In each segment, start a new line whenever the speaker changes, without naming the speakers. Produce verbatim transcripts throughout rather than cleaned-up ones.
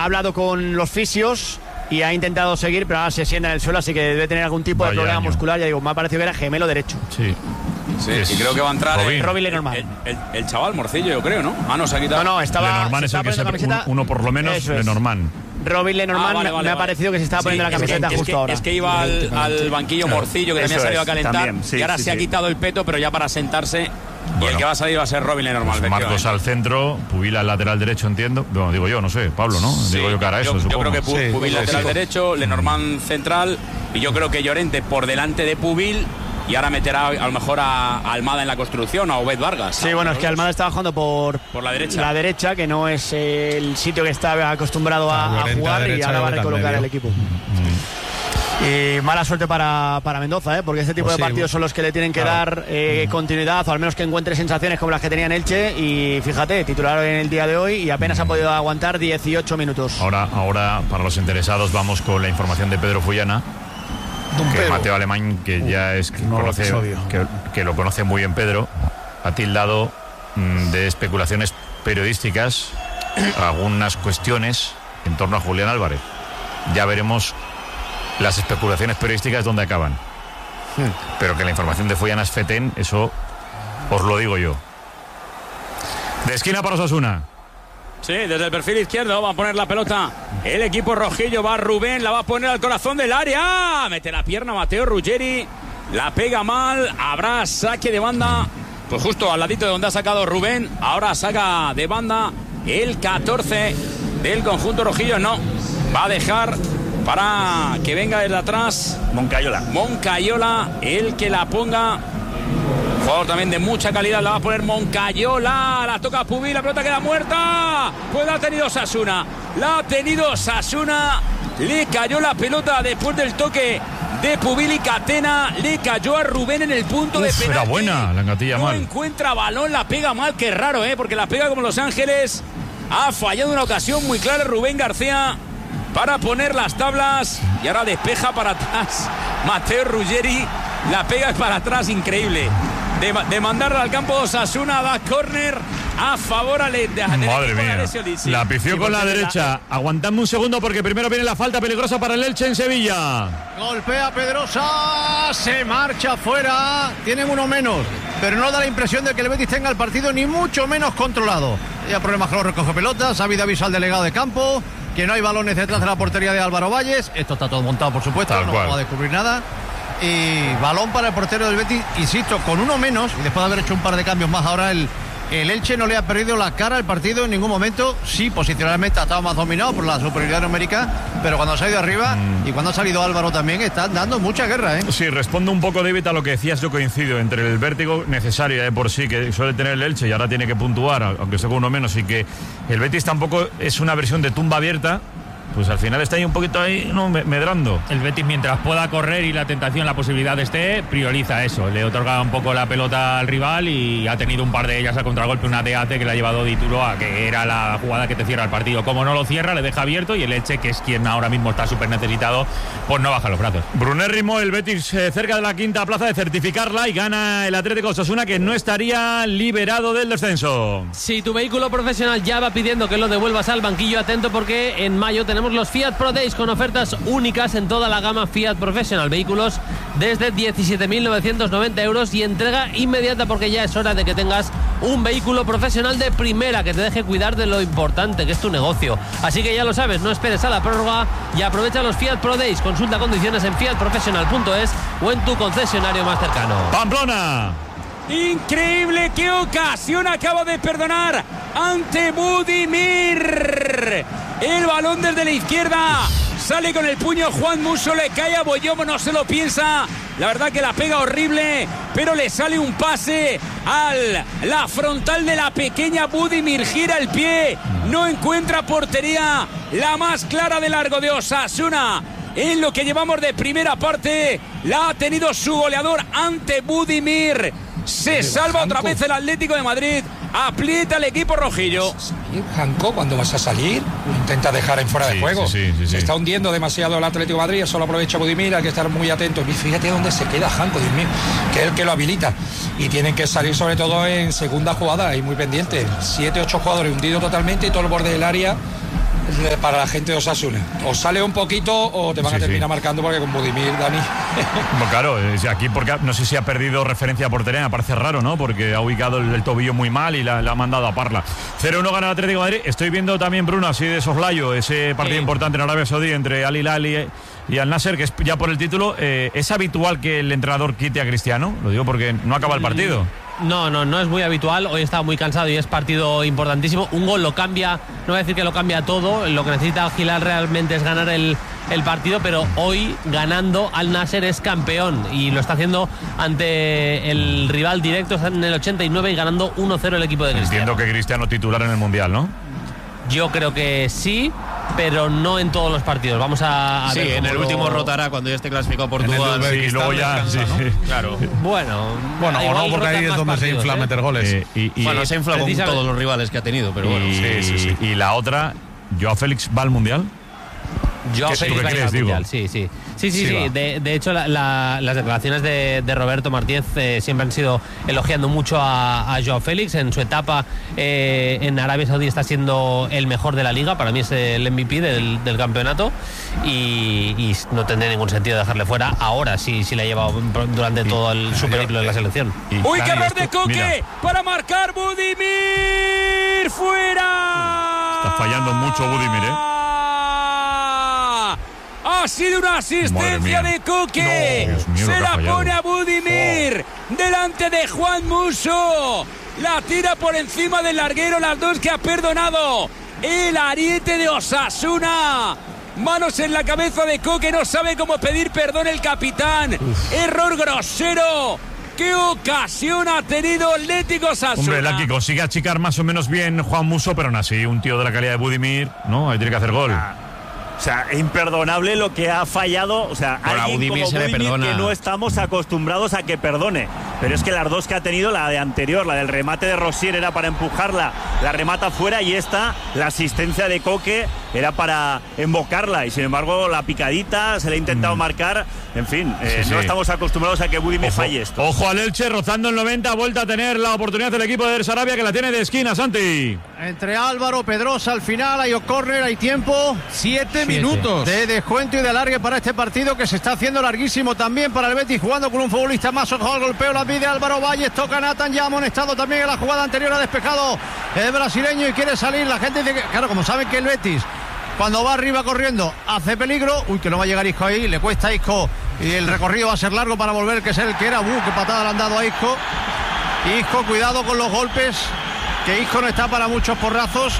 ha hablado con los fisios y ha intentado seguir, pero ahora se sienta en el suelo, así que debe tener algún tipo
Vaya
de problema
año.
muscular. Ya digo, me ha parecido que era gemelo derecho.
Sí.
Sí,
Es
y creo que va a entrar
Robin.
el,
Robin Lenormand.
el, el, el chaval Morcillo, yo creo, ¿no? Ah, no, se ha quitado.
No, no, estaba.
Lenormand
se
es el
estaba
que se
poniendo la camiseta.
uno por lo menos,
Eso es.
Lenormand.
Robin Lenormand
Ah, vale,
me-
vale,
me ha
vale.
parecido que se estaba poniendo
Sí,
la
es que-
camiseta
es
justo
que,
ahora.
Es que iba al, al banquillo Morcillo, que también
Eso
ha salido a
es,
calentar.
también, sí,
y ahora
sí,
se ha
sí.
quitado el peto, pero ya para sentarse. Y
Bueno.
el que va a salir va a ser Robin Lenormand.
Pues Marcos
efectivamente.
al centro, Pubila al lateral derecho, entiendo. Bueno, digo yo, no sé, Pablo, ¿no?
Sí,
digo yo que hará eso,
yo, yo
supongo.
creo que Pu-
Sí,
Pubil
sí,
lateral
sí.
derecho, Lenormand central, y yo creo que Llorente por delante de Pubil, y ahora meterá a lo mejor a, a Almada en la construcción, a Obed Vargas.
Sí, bueno, es que Almada está bajando por,
Por la derecha.
la derecha, que no es el sitio que está acostumbrado a, a
Llorente a
jugar, y
derecha,
ahora va a
Llorente al
recolocar
medio.
el equipo. Y mala suerte para, para Mendoza, ¿eh? Porque este tipo
Pues
de
sí,
partidos son los que le tienen que
claro.
dar eh, continuidad, o al menos que encuentre sensaciones como las que tenía en Elche. Y fíjate, titular en el día de hoy y apenas ha podido aguantar dieciocho minutos.
Ahora, ahora, para los interesados, vamos con la información de Pedro Fullana.
Don
Que
Pedro.
Mateo Alemán, que ya es que,
nuevo
conoce,
episodio.
que, que lo conoce muy bien Pedro, ha tildado mm, de especulaciones periodísticas algunas cuestiones en torno a Julián Álvarez. Ya veremos las especulaciones periodísticas dónde acaban. Pero que la información de Fullana es fetén, eso os lo digo yo. De esquina para Osasuna.
Sí, desde el perfil izquierdo va a poner la pelota el equipo rojillo, va Rubén, la va a poner al corazón del área, mete la pierna Mateo Ruggeri, la pega mal, habrá saque de banda, pues justo al ladito de donde ha sacado Rubén, ahora saca de banda el catorce del conjunto rojillo, no, va a dejar para que venga desde atrás
Moncayola.
Moncayola, el que la ponga. Jugador también de mucha calidad, la va a poner Moncayola, la toca Pubil, la pelota queda muerta. Pues la ha tenido Osasuna, la ha tenido Osasuna, le cayó la pelota después del toque de Pubil y Catena, le cayó a Rubén en el punto
Uf,
de penalti.
era buena, la engatilla
no
mal.
encuentra balón, la pega mal, que raro, ¿eh? Porque la pega como Los Ángeles. Ha fallado una ocasión muy clara Rubén García para poner las tablas y ahora despeja para atrás Mateo Ruggeri, la pega para atrás, increíble, de, de mandarla al campo de Osasuna, da córner a favor al de, de
Madre mía, la pifió
Sí,
con la
porque
derecha. Aguantadme un segundo porque primero viene la falta peligrosa para el Elche en Sevilla.
Golpea Pedrosa, se marcha fuera, tienen uno menos, pero no da la impresión de que el Betis tenga el partido ni mucho menos controlado. Ya problemas con los recoge pelotas, ha habido aviso al delegado de campo, que no hay balones detrás de la portería de Álvaro Valles, esto está todo montado por supuesto,
Tal
no
cual.
vamos a descubrir nada. Y balón para el portero del Betis, insisto, con uno menos, y después de haber hecho un par de cambios más ahora el... El Elche no le ha perdido la cara al partido en ningún momento. Sí, posicionalmente ha estado más dominado por la superioridad numérica, pero cuando se ha ido arriba
Mm.
y cuando ha salido Álvaro también, están dando mucha guerra, ¿eh?
Sí, respondo un poco, David, a lo que decías. Yo coincido entre el vértigo necesario de por sí que suele tener el Elche y ahora tiene que puntuar, aunque sea con uno menos, y que el Betis tampoco es una versión de tumba abierta. Pues al final está ahí un poquito ahí, no, me- medrando.
El Betis, mientras pueda correr y la tentación, la posibilidad esté, prioriza eso. Le otorga un poco la pelota al rival y ha tenido un par de ellas a contragolpe, una de Ate que le ha llevado Dituro a que era la jugada que te cierra el partido. Como no lo cierra, le deja abierto y el Elche, que es quien ahora mismo está súper necesitado, pues no baja los brazos.
Brunérrimo, el Betis eh, cerca de la quinta plaza de certificarla y gana el Atlético Osasuna, que no estaría liberado del descenso.
Si tu vehículo profesional ya va pidiendo que lo devuelvas al banquillo, atento porque en mayo tenemos los Fiat Pro Days con ofertas únicas en toda la gama Fiat Professional. Vehículos desde diecisiete mil novecientos noventa euros y entrega inmediata, porque ya es hora de que tengas un vehículo profesional de primera que te deje cuidar de lo importante que es tu negocio. Así que ya lo sabes, no esperes a la prórroga y aprovecha los Fiat Pro Days. Consulta condiciones en fiat professional punto es o en tu concesionario más cercano.
¡Pamplona!
Increíble, qué ocasión acaba de perdonar ante Budimir. El balón desde la izquierda, sale con el puño Juan Musso, le cae a Boyomo, no se lo piensa. La verdad que la pega horrible, pero le sale un pase al la frontal de la pequeña Budimir, gira el pie, no encuentra portería, la más clara de largo de Osasuna. En lo que llevamos de primera parte, la ha tenido su goleador ante Budimir. Se salva otra vez el Atlético de Madrid, aprieta el equipo rojillo.
Janko, ¿cuándo vas a salir? Intenta dejar en fuera
Sí,
de juego.
sí, sí, sí,
se
sí.
está hundiendo demasiado el Atlético de Madrid, solo aprovecha Budimir, hay que estar muy atento. Y fíjate dónde se queda Janko, Dios mío, que es el que lo habilita. Y tienen que salir sobre todo en segunda jugada, y muy pendiente. Siete, ocho jugadores hundidos totalmente y todo el borde del área para la gente de Osasuna. O sale un poquito o te van
Sí,
a terminar
sí.
marcando, porque con Budimir, Dani.
Bueno, claro, es aquí porque no sé si ha perdido referencia a portería, me parece raro, ¿no? Porque ha ubicado el, el tobillo muy mal y la, la ha mandado a Parla. cero uno gana el Atlético de Madrid. Estoy viendo también, Bruno, así de soslayo, ese partido
Sí.
importante en Arabia Saudí entre Al Hilal y, y Al Nasser, que es ya por el título. Eh, ¿Es habitual que el entrenador quite a Cristiano? Lo digo porque no acaba el partido.
No, no, no es muy habitual. Hoy estaba muy cansado y es partido importantísimo. Un gol lo cambia, no voy a decir que lo cambia todo. Lo que necesita Al Hilal realmente es ganar el, el partido, pero hoy ganando Al Nasser es campeón y lo está haciendo ante el rival directo. Está en el ochenta y nueve y ganando uno cero el equipo de Cristiano.
Entiendo que Cristiano titular en el Mundial, ¿no?
Yo creo que sí, pero no en todos los partidos. Vamos a, a
Sí,
ver
en
cómo
el
lo-
último rotará cuando ya esté clasificado
En el
Portugal.
de
Sí,
Uzbekistán
luego ya,
descansa,
sí,
¿no?
sí.
Claro.
Bueno,
Bueno, o
igual
no, porque ahí
rotan
es
más
donde se
partidos,
infla
¿eh?
meter goles.
Eh, y, y-
Bueno, se infla con
precisamente-
todos los rivales que ha tenido, pero bueno.
y-
sí, sí, sí.
y la otra, ¿Joao Félix va al Mundial?
Yo
¿Qué-
Félix
tú qué
va a ir
crees,
al
digo?
Mundial, sí, sí. Sí, sí,
Sí
sí.
va.
De, de hecho, la- la- las declaraciones de, de Roberto Martínez eh, siempre han sido elogiando mucho a, a Joao Félix. En su etapa eh, en Arabia Saudí está siendo el mejor de la liga. Para mí es el M V P del, del campeonato. Y, y no tendría ningún sentido dejarle fuera ahora, si, si le ha llevado durante todo el, su periplo de la selección.
Y-
Uy,
Dani,
qué error de
esto-
Coque
mira,
para marcar Budimir. ¡Fuera!
Está fallando mucho Budimir, ¿eh?
Ha sido una
Madre
asistencia
mía.
de Coque.
No, Dios mío, lo
Se
que ha
la
fallado.
pone a Budimir delante de Juan Musso. La tira por encima del larguero, las dos que ha perdonado el ariete de Osasuna. Manos en la cabeza de Coque, no sabe cómo pedir perdón el capitán. Error grosero. ¿Qué ocasión ha tenido Atlético Osasuna?
Hombre, Laki consigue achicar más o menos bien Juan Musso, pero aún así, un tío de la calidad de Budimir, ¿no? Ahí tiene que hacer gol.
O sea, imperdonable lo que ha fallado. O sea,
Bueno, a
alguien
Budimir
como
se le
Budimir
perdona.
que no estamos acostumbrados a que perdone. Pero es que las dos que ha tenido, la de anterior, la del remate de Rosier era para empujarla, la remata fuera, y esta, la asistencia de Coque, era para embocarla. Y sin embargo, la picadita, se le ha intentado marcar. En fin, eh,
Sí, sí.
no estamos acostumbrados a que Budimir
Ojo,
falle esto.
ojo al Elche, rozando el noventa, vuelta a tener la oportunidad del equipo de Sarabia, que la tiene de esquina, Santi.
Entre Álvaro, Pedrosa al final, hay córner, hay tiempo.
Siete minutos.
De descuento y de alargue para este partido, que se está haciendo larguísimo también para el Betis, jugando con un futbolista más. Ojo al golpeo, la pide Álvaro Valles, toca Nathan, ya amonestado también en la jugada anterior, ha despejado el brasileño y quiere salir. La gente dice que, claro, como saben que el Betis, cuando va arriba corriendo, hace peligro. Uy, que no va a llegar Isco ahí, le cuesta a Isco y el recorrido va a ser largo para volver, que es el que era. Uh, qué patada le han dado a Isco. Isco, cuidado con los golpes, que Isco no está para muchos porrazos,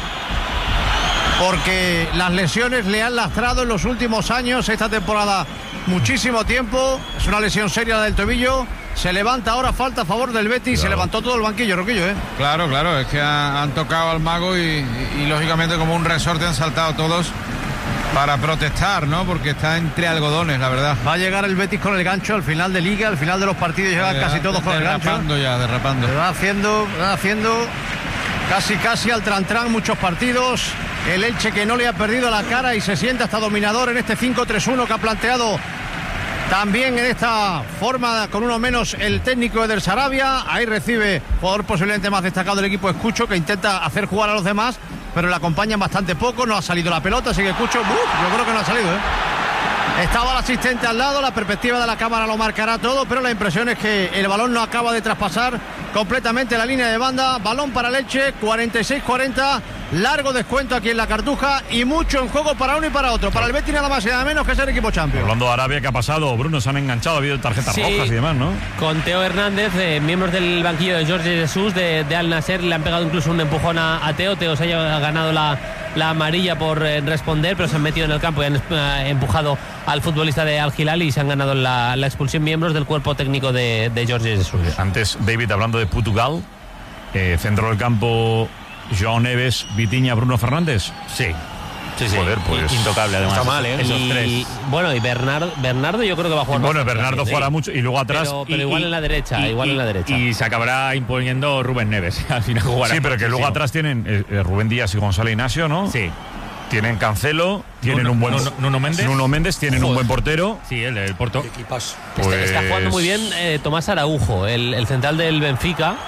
porque las lesiones le han lastrado en los últimos años, esta temporada muchísimo tiempo. Es una lesión seria la del tobillo. Se levanta ahora, falta a favor del Betis.
Claro.
Se levantó todo el banquillo, Roquillo, ¿eh?
Claro, claro, es que ha- han tocado al mago y, y, y, lógicamente como un resorte han saltado todos para protestar, ¿no? Porque está entre algodones, la verdad.
Va a llegar el Betis con el gancho al final de Liga, al final de los partidos llegan casi todos con el gancho.
Derrapando ya, derrapando.
Le va haciendo, le va haciendo casi casi al trantrán muchos partidos. El Elche, que no le ha perdido la cara y se siente hasta dominador en este cinco tres uno que ha planteado también en esta forma, con uno menos, el técnico Eder Sarabia. Ahí recibe jugador posiblemente más destacado del equipo, Escucho, que intenta hacer jugar a los demás, pero le acompañan bastante poco. No ha salido la pelota, así que Escucho, ¡uh! Yo creo que no ha salido, ¿eh? Estaba el asistente al lado, la perspectiva de la cámara lo marcará todo, pero la impresión es que el balón no acaba de traspasar completamente la línea de banda. Balón para Elche, cuarenta y seis cuarenta, largo descuento aquí en la Cartuja y mucho en juego para uno y para otro. Para el Betis nada más y nada menos que ser equipo champion.
Hablando de Arabia, ¿qué ha pasado? Bruno, se han enganchado, ha habido tarjetas
Sí.
rojas y demás, ¿no?
Con Teo Hernández, eh, miembros del banquillo de Jorge Jesús de, de Al Nasser, le han pegado incluso un empujón a, a Teo. Teo se ha ganado la, la amarilla por eh, responder, pero se han metido en el campo y han eh, empujado al futbolista de Al Hilal y se han ganado la, la expulsión miembros del cuerpo técnico de, de Jorge Jesús.
Antes, David, hablando de Portugal, eh, centro del campo, Joao Neves, Vitinha, Bruno Fernández.
Sí. Sí, sí.
Joder, pues.
Intocable, además.
Está mal, ¿eh?
Esos
y,
tres.
Bueno, y Bernardo, Bernardo yo creo que va a jugar.
Bueno,
bastante
Bernardo
también,
jugará
¿eh?
mucho y luego atrás.
Pero, pero
y-
igual
y-
en la derecha,
y-
igual
y-
en la derecha.
Y se acabará imponiendo Rubén Neves. Al final jugará.
Sí, pero que luego
muchísimo.
atrás tienen eh, eh, Rubén Díaz y Gonzalo Ignacio, ¿no?
Sí.
Tienen Cancelo, tienen
Nuno-
un buen.
Nuno- Nuno Méndez.
Nuno Méndez, tienen un
Joder.
buen portero.
Sí, el del Porto.
Equipazo.
Pues...
Está, está jugando muy bien eh, Tomás Araujo, el, el central del Benfica.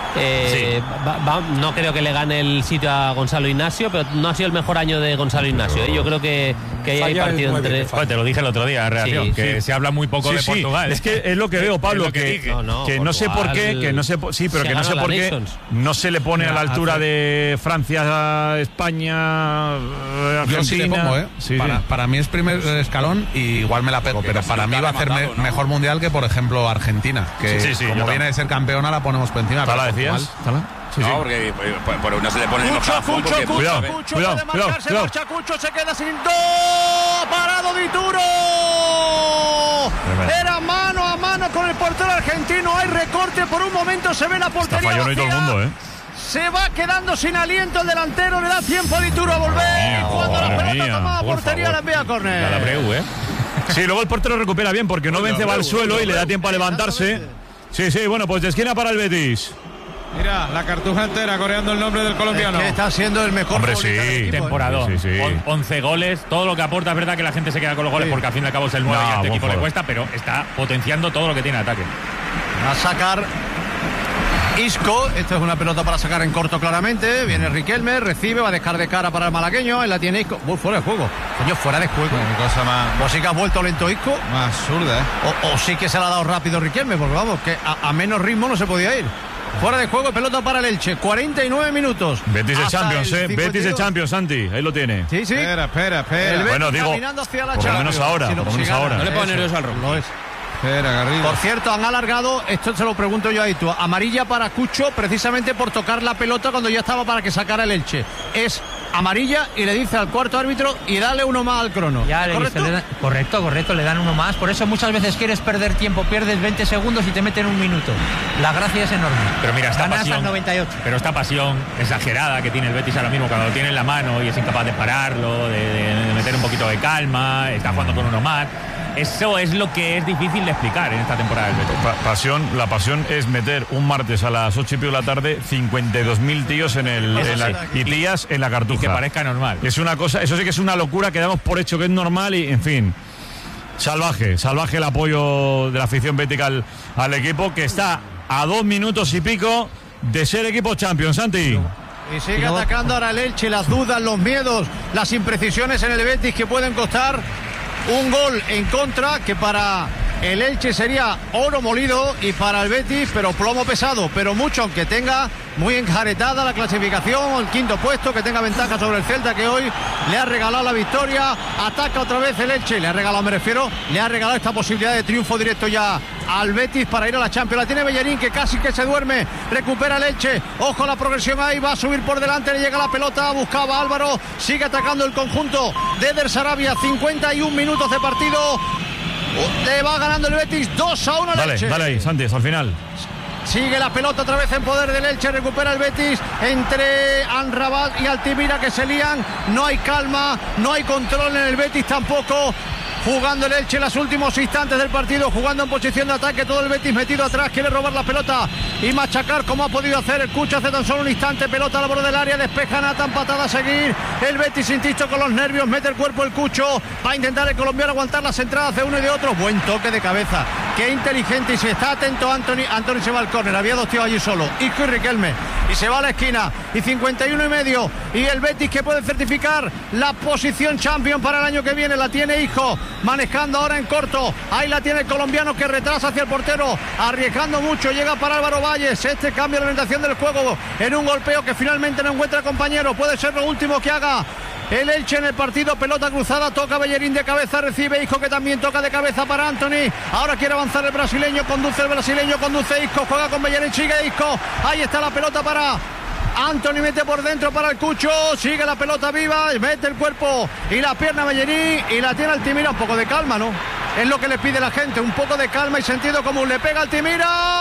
Eh,
Sí.
va- va- no creo que le gane el sitio a Gonzalo Ignacio, pero no ha sido el mejor año de Gonzalo Ignacio. ¿eh? Yo creo que, que ahí hay
Falla el
partido
nueve,
entre.
que falla.
Pues te lo dije el otro día, en reacción,
Sí,
que
sí.
se habla muy poco
Sí,
de
sí,
Portugal.
es que es lo que veo, Pablo,
Es lo que
que,
dije.
No, no,
que no sé por qué,
Portugal
que no sé, por- sí, pero
se
que no
gana
sé
la
por qué
Nations.
no se le pone a la
Mira,
altura
hace-
de Francia, España, eh, Argentina.
Yo sí le pongo, ¿eh?
Sí,
para,
sí.
para mí es primer escalón y igual me la pego, pero para mí va a hacer me- mejor mundial que, por ejemplo, Argentina, que
Sí, sí, yo
como
también.
viene de ser campeona la ponemos por encima.
¿Tala
pero
decías?
Portugal-
¿Tala? Sí,
no,
sí.
porque por, por no se le pone el
Cucho,
ojafón
Cucho,
porque
Cucho,
Cuidado,
Cucho,
cuidado,
puede
cuidado,
marcarse,
cuidado.
marcha Cucho, se queda sin dos, parado Dituro.
Tremendo.
Era mano a mano con el portero argentino, hay recorte, por un momento se ve la
Está
portería
fallón hoy todo el
vacía.
mundo, ¿eh?
Se va quedando sin aliento el delantero, le da tiempo a Dituro a volver.
mía,
Cuando la
madre
pelota
mía,
toma
por
portería
favor.
la envía a córner.
La Preu, ¿eh?
Sí, luego el portero recupera bien porque no vence, va al suelo y le da tiempo a levantarse. Sí, sí, bueno, pues de esquina para el Betis.
Mira, la cartuja entera coreando el nombre del colombiano.
Es que está siendo el mejor
Hombre,
futbolista
sí.
del equipo, ¿eh?
Temporadón.
Sí, sí, sí.
On- once goles, todo lo que aporta. Es verdad que la gente se queda con los goles
Sí.
porque al fin y al cabo es el nueve
No,
y a este
buen
equipo le
jugador.
cuesta, pero está potenciando todo lo que tiene ataque.
Va a sacar Isco. Esto es una pelota para sacar en corto claramente. Viene Riquelme, recibe, va a dejar de cara para el malagueño. Ahí la tiene Isco. Uy, fuera de juego. Coño, fuera de juego.
Qué cosa más,
O sí que ha vuelto lento Isco.
más absurda, ¿eh?
O, o sí que se la ha dado rápido Riquelme. Porque vamos, que a, a menos ritmo no se podía ir. Fuera de juego, pelota para el Elche. cuarenta y nueve minutos.
Betis de
Hasta
Champions,
el
¿eh? Betis de
cincuenta y dos.
Champions, Santi. Ahí lo tiene.
Sí, sí.
Espera, espera, espera.
El Betis
Bueno, digo,
caminando hacia la
por lo menos
Champions.
ahora,
Si lo-
por lo
si
menos
gana.
ahora.
No le ponga
Eso,
nervioso al rojo.
lo es.
Espera, Garrido.
Por cierto, han alargado, esto se lo pregunto yo a Itu, amarilla para Cucho precisamente por tocar la pelota cuando ya estaba para que sacara el Elche. Es amarilla y le dice al cuarto árbitro y dale uno más al crono.
Ya le
¿Correcto?
dice, le da- correcto, correcto, le dan uno más. Por eso muchas veces quieres perder tiempo, pierdes veinte segundos y te meten un minuto. La gracia es enorme.
Pero mira, esta
Ganas
pasión,
al noventa y ocho.
pero esta pasión exagerada que tiene el Betis ahora mismo cuando lo tiene en la mano y es incapaz de pararlo, de, de- de meter un poquito de calma, está jugando con uno más. Eso es lo que es difícil de explicar en esta temporada del Betis.
Pa- pasión, la pasión es meter un martes a las ocho y pico de la tarde cincuenta y dos mil tíos en el
Eso
en la-
sí.
y tías en la cartuja.
Y que parezca normal.
Es una cosa, eso sí que es una locura que damos por hecho que es normal y, en fin, salvaje, salvaje el apoyo de la afición bética al, al equipo que está a dos minutos y pico de ser equipo Champions, Santi.
Y sigue atacando ahora el Elche, las dudas, los miedos, las imprecisiones en el Betis que pueden costar un gol en contra que para el Elche sería oro molido y para el Betis, pero plomo pesado, pero mucho, aunque tenga muy enjaretada la clasificación, el quinto puesto, que tenga ventaja sobre el Celta, que hoy le ha regalado la victoria. Ataca otra vez el Elche, le ha regalado, me refiero, le ha regalado esta posibilidad de triunfo directo ya al Betis para ir a la Champions. La tiene Bellerín, que casi que se duerme, recupera el Elche, ojo a la progresión ahí, va a subir por delante, le llega la pelota, buscaba Álvaro, sigue atacando el conjunto de Eder Sarabia, cincuenta y un minutos de partido. Le va ganando el Betis dos a uno al
Dale,
Elche.
dale ahí, Santi, hasta el final.
Sigue la pelota otra vez en poder del Elche, recupera el Betis entre Anrabat y Altimira que se lían, no hay calma, no hay control en el Betis tampoco. Jugando el Elche en los últimos instantes del partido, jugando en posición de ataque, todo el Betis metido atrás, quiere robar la pelota y machacar como ha podido hacer el Cucho hace tan solo un instante, pelota al borde del área, despeja Nathan, patada a seguir, el Betis, insisto, con los nervios, mete el cuerpo el Cucho, va a intentar el colombiano aguantar las entradas de uno y de otro, buen toque de cabeza, qué inteligente, y si está atento Anthony, Anthony se va al córner, había dos tíos allí solo, Isco y Riquelme, y se va a la esquina, y cincuenta y uno y medio, y el Betis que puede certificar la posición champion para el año que viene, la tiene Isco, manejando ahora en corto, ahí la tiene el colombiano que retrasa hacia el portero, arriesgando mucho, llega para Álvaro Valles, este cambia la orientación del juego en un golpeo que finalmente no encuentra compañero, puede ser lo último que haga el Elche en el partido, pelota cruzada, toca Bellerín de cabeza, recibe Isco que también toca de cabeza para Anthony, ahora quiere avanzar el brasileño, conduce el brasileño, conduce Isco, juega con Bellerín, sigue Isco, ahí está la pelota para Anthony, mete por dentro para el Cucho, sigue la pelota viva, mete el cuerpo y la pierna Bellerín y la tiene Altimira, un poco de calma, ¿no? Es lo que le pide la gente, un poco de calma y sentido común, le pega Altimira,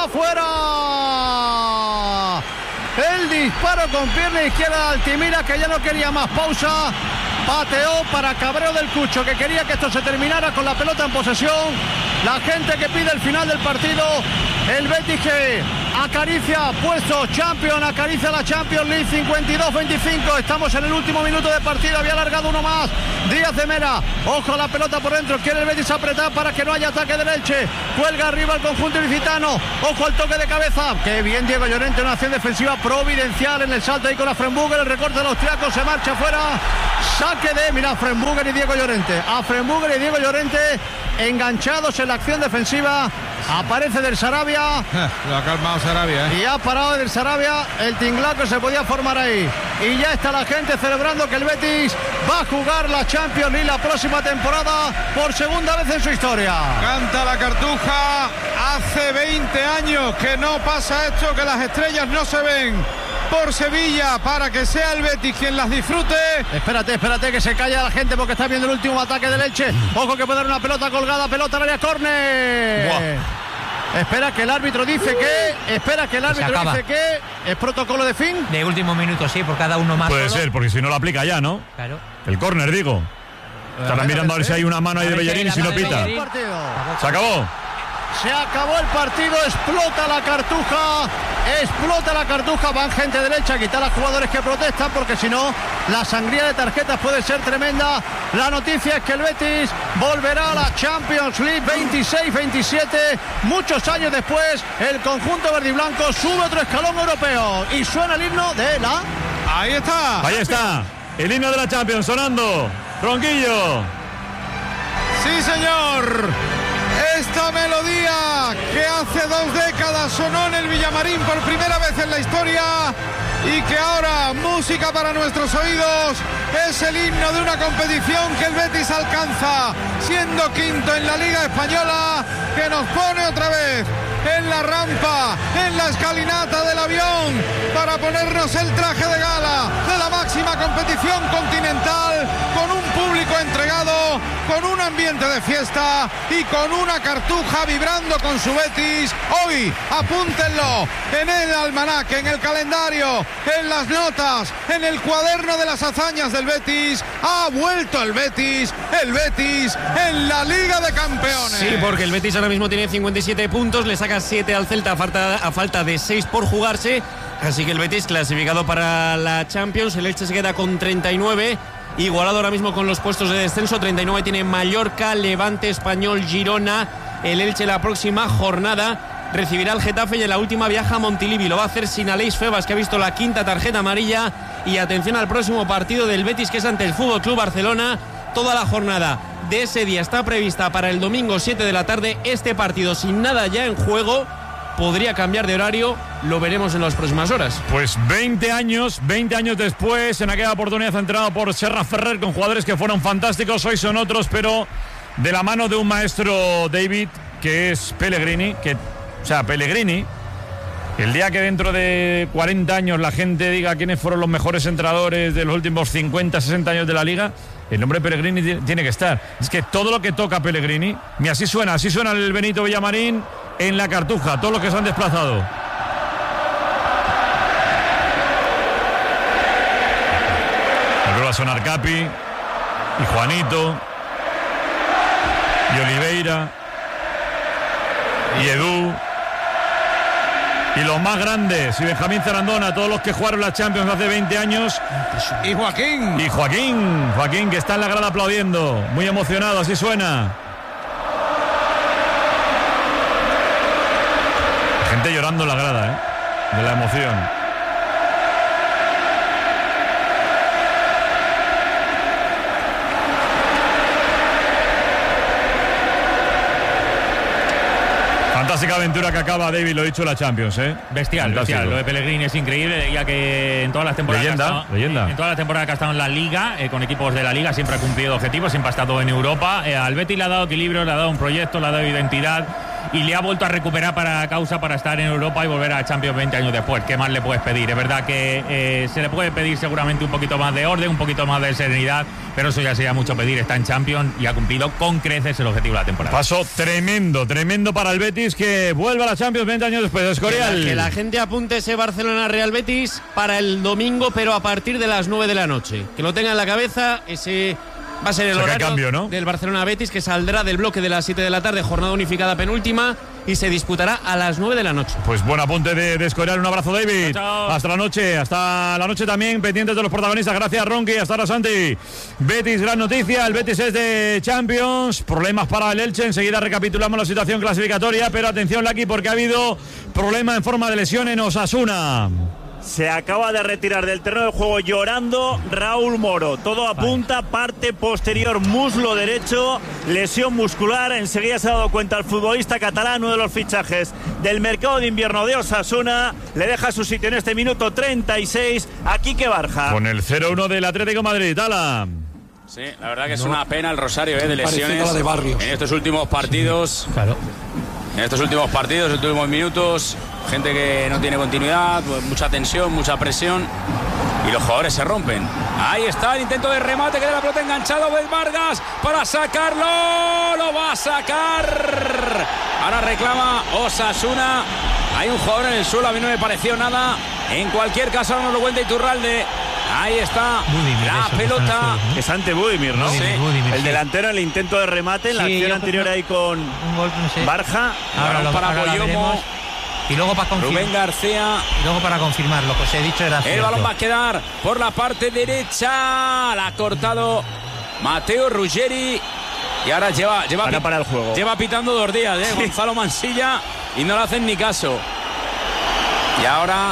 ¡fuera! El disparo con pierna izquierda de Altimira que ya no quería más pausa, pateó para cabreo del Cucho que quería que esto se terminara con la pelota en posesión, la gente que pide el final del partido, el Betis que acaricia puesto Champions, acaricia la Champions League. Cincuenta y dos veinticinco, estamos en el último minuto de partido, había alargado uno más Díaz de Mera, ojo a la pelota por dentro, quiere el Betis apretar para que no haya ataque del Elche, cuelga arriba el conjunto ilicitano, ojo al toque de cabeza, qué bien Diego Llorente, una acción defensiva providencial en el salto ahí con Afrenburger, el recorte de los austriacos, se marcha fuera, saque de, mira, Afrenburger y Diego Llorente, Afrenburger y Diego Llorente enganchados en la acción defensiva. Aparece del Sarabia.
Lo ha calmado Sarabia, ¿eh?
Y ha parado del Sarabia el tinglaco que se podía formar ahí. Y ya está la gente celebrando que el Betis va a jugar la Champions League la próxima temporada por segunda vez en su historia.
Canta la Cartuja. Hace veinte años que no pasa esto, que las estrellas no se ven por Sevilla, para que sea el Betis quien las disfrute.
Espérate, espérate que se calla la gente porque está viendo el último ataque del Elche. Ojo que puede dar una pelota colgada, pelota al área, córner. Wow. Espera que el árbitro dice que Espera que el árbitro dice que es protocolo de fin.
De último minuto, sí, por cada uno más.
Puede
solo.
ser, porque si no lo aplica ya, ¿no?
Claro.
El córner, digo. Estarán mirando a ver si hay una mano ahí de Bellerín y si no pita. Se acabó.
Se acabó el partido, explota la Cartuja, explota la Cartuja, van gente derecha a quitar a jugadores que protestan porque si no la sangría de tarjetas puede ser tremenda. La noticia es que el Betis volverá a la Champions League veintiséis veintisiete, muchos años después el conjunto verde y blanco sube otro escalón europeo y suena el himno de la...
Ahí está.
Ahí está, el himno de la Champions sonando, Ronquillo.
Sí, señor. Esta melodía que hace dos décadas sonó en el Villamarín por primera vez en la historia y que ahora, música para nuestros oídos, es el himno de una competición que el Betis alcanza, siendo quinto en la Liga Española, que nos pone otra vez en la rampa, en la escalinata del avión, para ponernos el traje de gala de la máxima competición continental, con un público entregado, con un ambiente de fiesta y con una Cartuja vibrando con su Betis. Hoy, apúntenlo en el almanaque, en el calendario, en las notas, en el cuaderno de las hazañas del Betis. Ha vuelto el Betis, el Betis en la Liga de Campeones.
Sí, porque el Betis ahora mismo tiene cincuenta y siete puntos, le saca siete al Celta a falta, a falta de seis por jugarse. Así que el Betis clasificado para la Champions. El Elche se queda con treinta y nueve, igualado ahora mismo con los puestos de descenso. treinta y nueve tiene Mallorca, Levante, Español, Girona. El Elche la próxima jornada recibirá al Getafe y en la última viaja a Montilivi. Lo va a hacer sin Aleix Febas, que ha visto la quinta tarjeta amarilla. Y atención al próximo partido del Betis, que es ante el Fútbol Club Barcelona. Toda la jornada de ese día está prevista para el domingo siete de la tarde. Este partido sin nada ya en juego podría cambiar de horario, lo veremos en las próximas horas.
Pues veinte años, veinte años después, en aquella oportunidad entrenado por Serra Ferrer con jugadores que fueron fantásticos, hoy son otros, pero de la mano de un maestro, David, que es Pellegrini, que, o sea, Pellegrini, el día que dentro de cuarenta años la gente diga quiénes fueron los mejores entrenadores de los últimos cincuenta, sesenta años de la Liga, el nombre Pellegrini tiene que estar. Es que todo lo que toca Pellegrini, y así suena, así suena el Benito Villamarín en la Cartuja, todos los que se han desplazado. Vuelve a sonar Capi y Juanito y Oliveira y Edu y los más grandes, y Benjamín Zarandona, todos los que jugaron la Champions hace veinte años.
Y Joaquín.
Y Joaquín, Joaquín que está en la grada aplaudiendo, muy emocionado, así suena. La gente llorando en la grada, ¿eh? De la emoción. Fantástica aventura que acaba, David, lo he dicho, la Champions, ¿eh?
Bestial,
Fantástico.
bestial. Lo de Pellegrini es increíble, ya que en todas las temporadas
Leyenda,
que ha estado,
leyenda.
en todas las temporadas que ha estado en la Liga, eh, con equipos de la Liga, siempre ha cumplido objetivos, siempre ha estado en Europa. Eh, al Betis le ha dado equilibrio, le ha dado un proyecto, le ha dado identidad y le ha vuelto a recuperar para causa para estar en Europa y volver a Champions veinte años después. ¿Qué más le puedes pedir? Es verdad que eh, se le puede pedir seguramente un poquito más de orden, un poquito más de serenidad, pero eso ya sería mucho pedir. Está en Champions y ha cumplido con creces el objetivo de la temporada.
Paso tremendo, tremendo para el Betis, que vuelve a la Champions veinte años después. Escorial.
Que la, que la gente apunte ese Barcelona-Real Betis para el domingo, pero a partir de las nueve de la noche. Que lo tenga en la cabeza ese Va a ser el
O sea, que hay
horario
cambio, ¿no?
del Barcelona-Betis, que saldrá del bloque de las siete de la tarde, jornada unificada penúltima, y se disputará a las nueve de la noche.
Pues buen apunte de, de Escorial. Un abrazo, David.
Chao.
Hasta la noche, hasta la noche también, pendientes de los protagonistas. Gracias, Ronqui. Hasta ahora, Santi. Betis, gran noticia. El Betis es de Champions. Problemas para el Elche. Enseguida recapitulamos la situación clasificatoria. Pero atención, Laki, porque ha habido problema en forma de lesión en Osasuna.
Se acaba de retirar del terreno de juego llorando Raúl Moro. Todo apunta, parte posterior, muslo derecho, lesión muscular. Enseguida se ha dado cuenta el futbolista catalán, uno de los fichajes del mercado de invierno de Osasuna. Le deja su sitio en este minuto treinta y seis a Quique Barja.
Con el cero uno del Atlético de Madrid. Ala.
Sí, la verdad que es
No.
una pena el Rosario eh, de
Parecido
lesiones
a la de Barrios.
en estos últimos partidos.
Claro.
En estos últimos partidos, en estos últimos minutos, gente que no tiene continuidad, mucha tensión, mucha presión y los jugadores se rompen. Ahí está el intento de remate, que de la pelota enganchado de Vargas para sacarlo, lo va a sacar. Ahora reclama Osasuna. Hay un jugador en el suelo, a mí no me pareció nada. En cualquier caso, ahora nos lo cuenta Iturralde. Ahí está
Budimir,
la
eso,
pelota.
eso, eso, ¿no?
Es ante Budimir, ¿no?
Budimir,
Sí.
Budimir,
el
sí.
delantero, el intento de remate, la
Sí,
acción
yo
anterior
creo-
ahí con
Un gol, no sé.
Barja.
Ahora lo,
para
ahora lo
Boyomo.
veremos. Y luego para
Rubén
confirmar.
García.
Luego para confirmar lo que os he dicho era
El
cierto.
balón va a quedar por la parte derecha. La ha cortado Mateo Ruggeri. Y ahora lleva, lleva,
Para
pi-
para el juego.
lleva pitando dos días, ¿eh? Gonzalo Mansilla. Y no le hacen ni caso. Y ahora.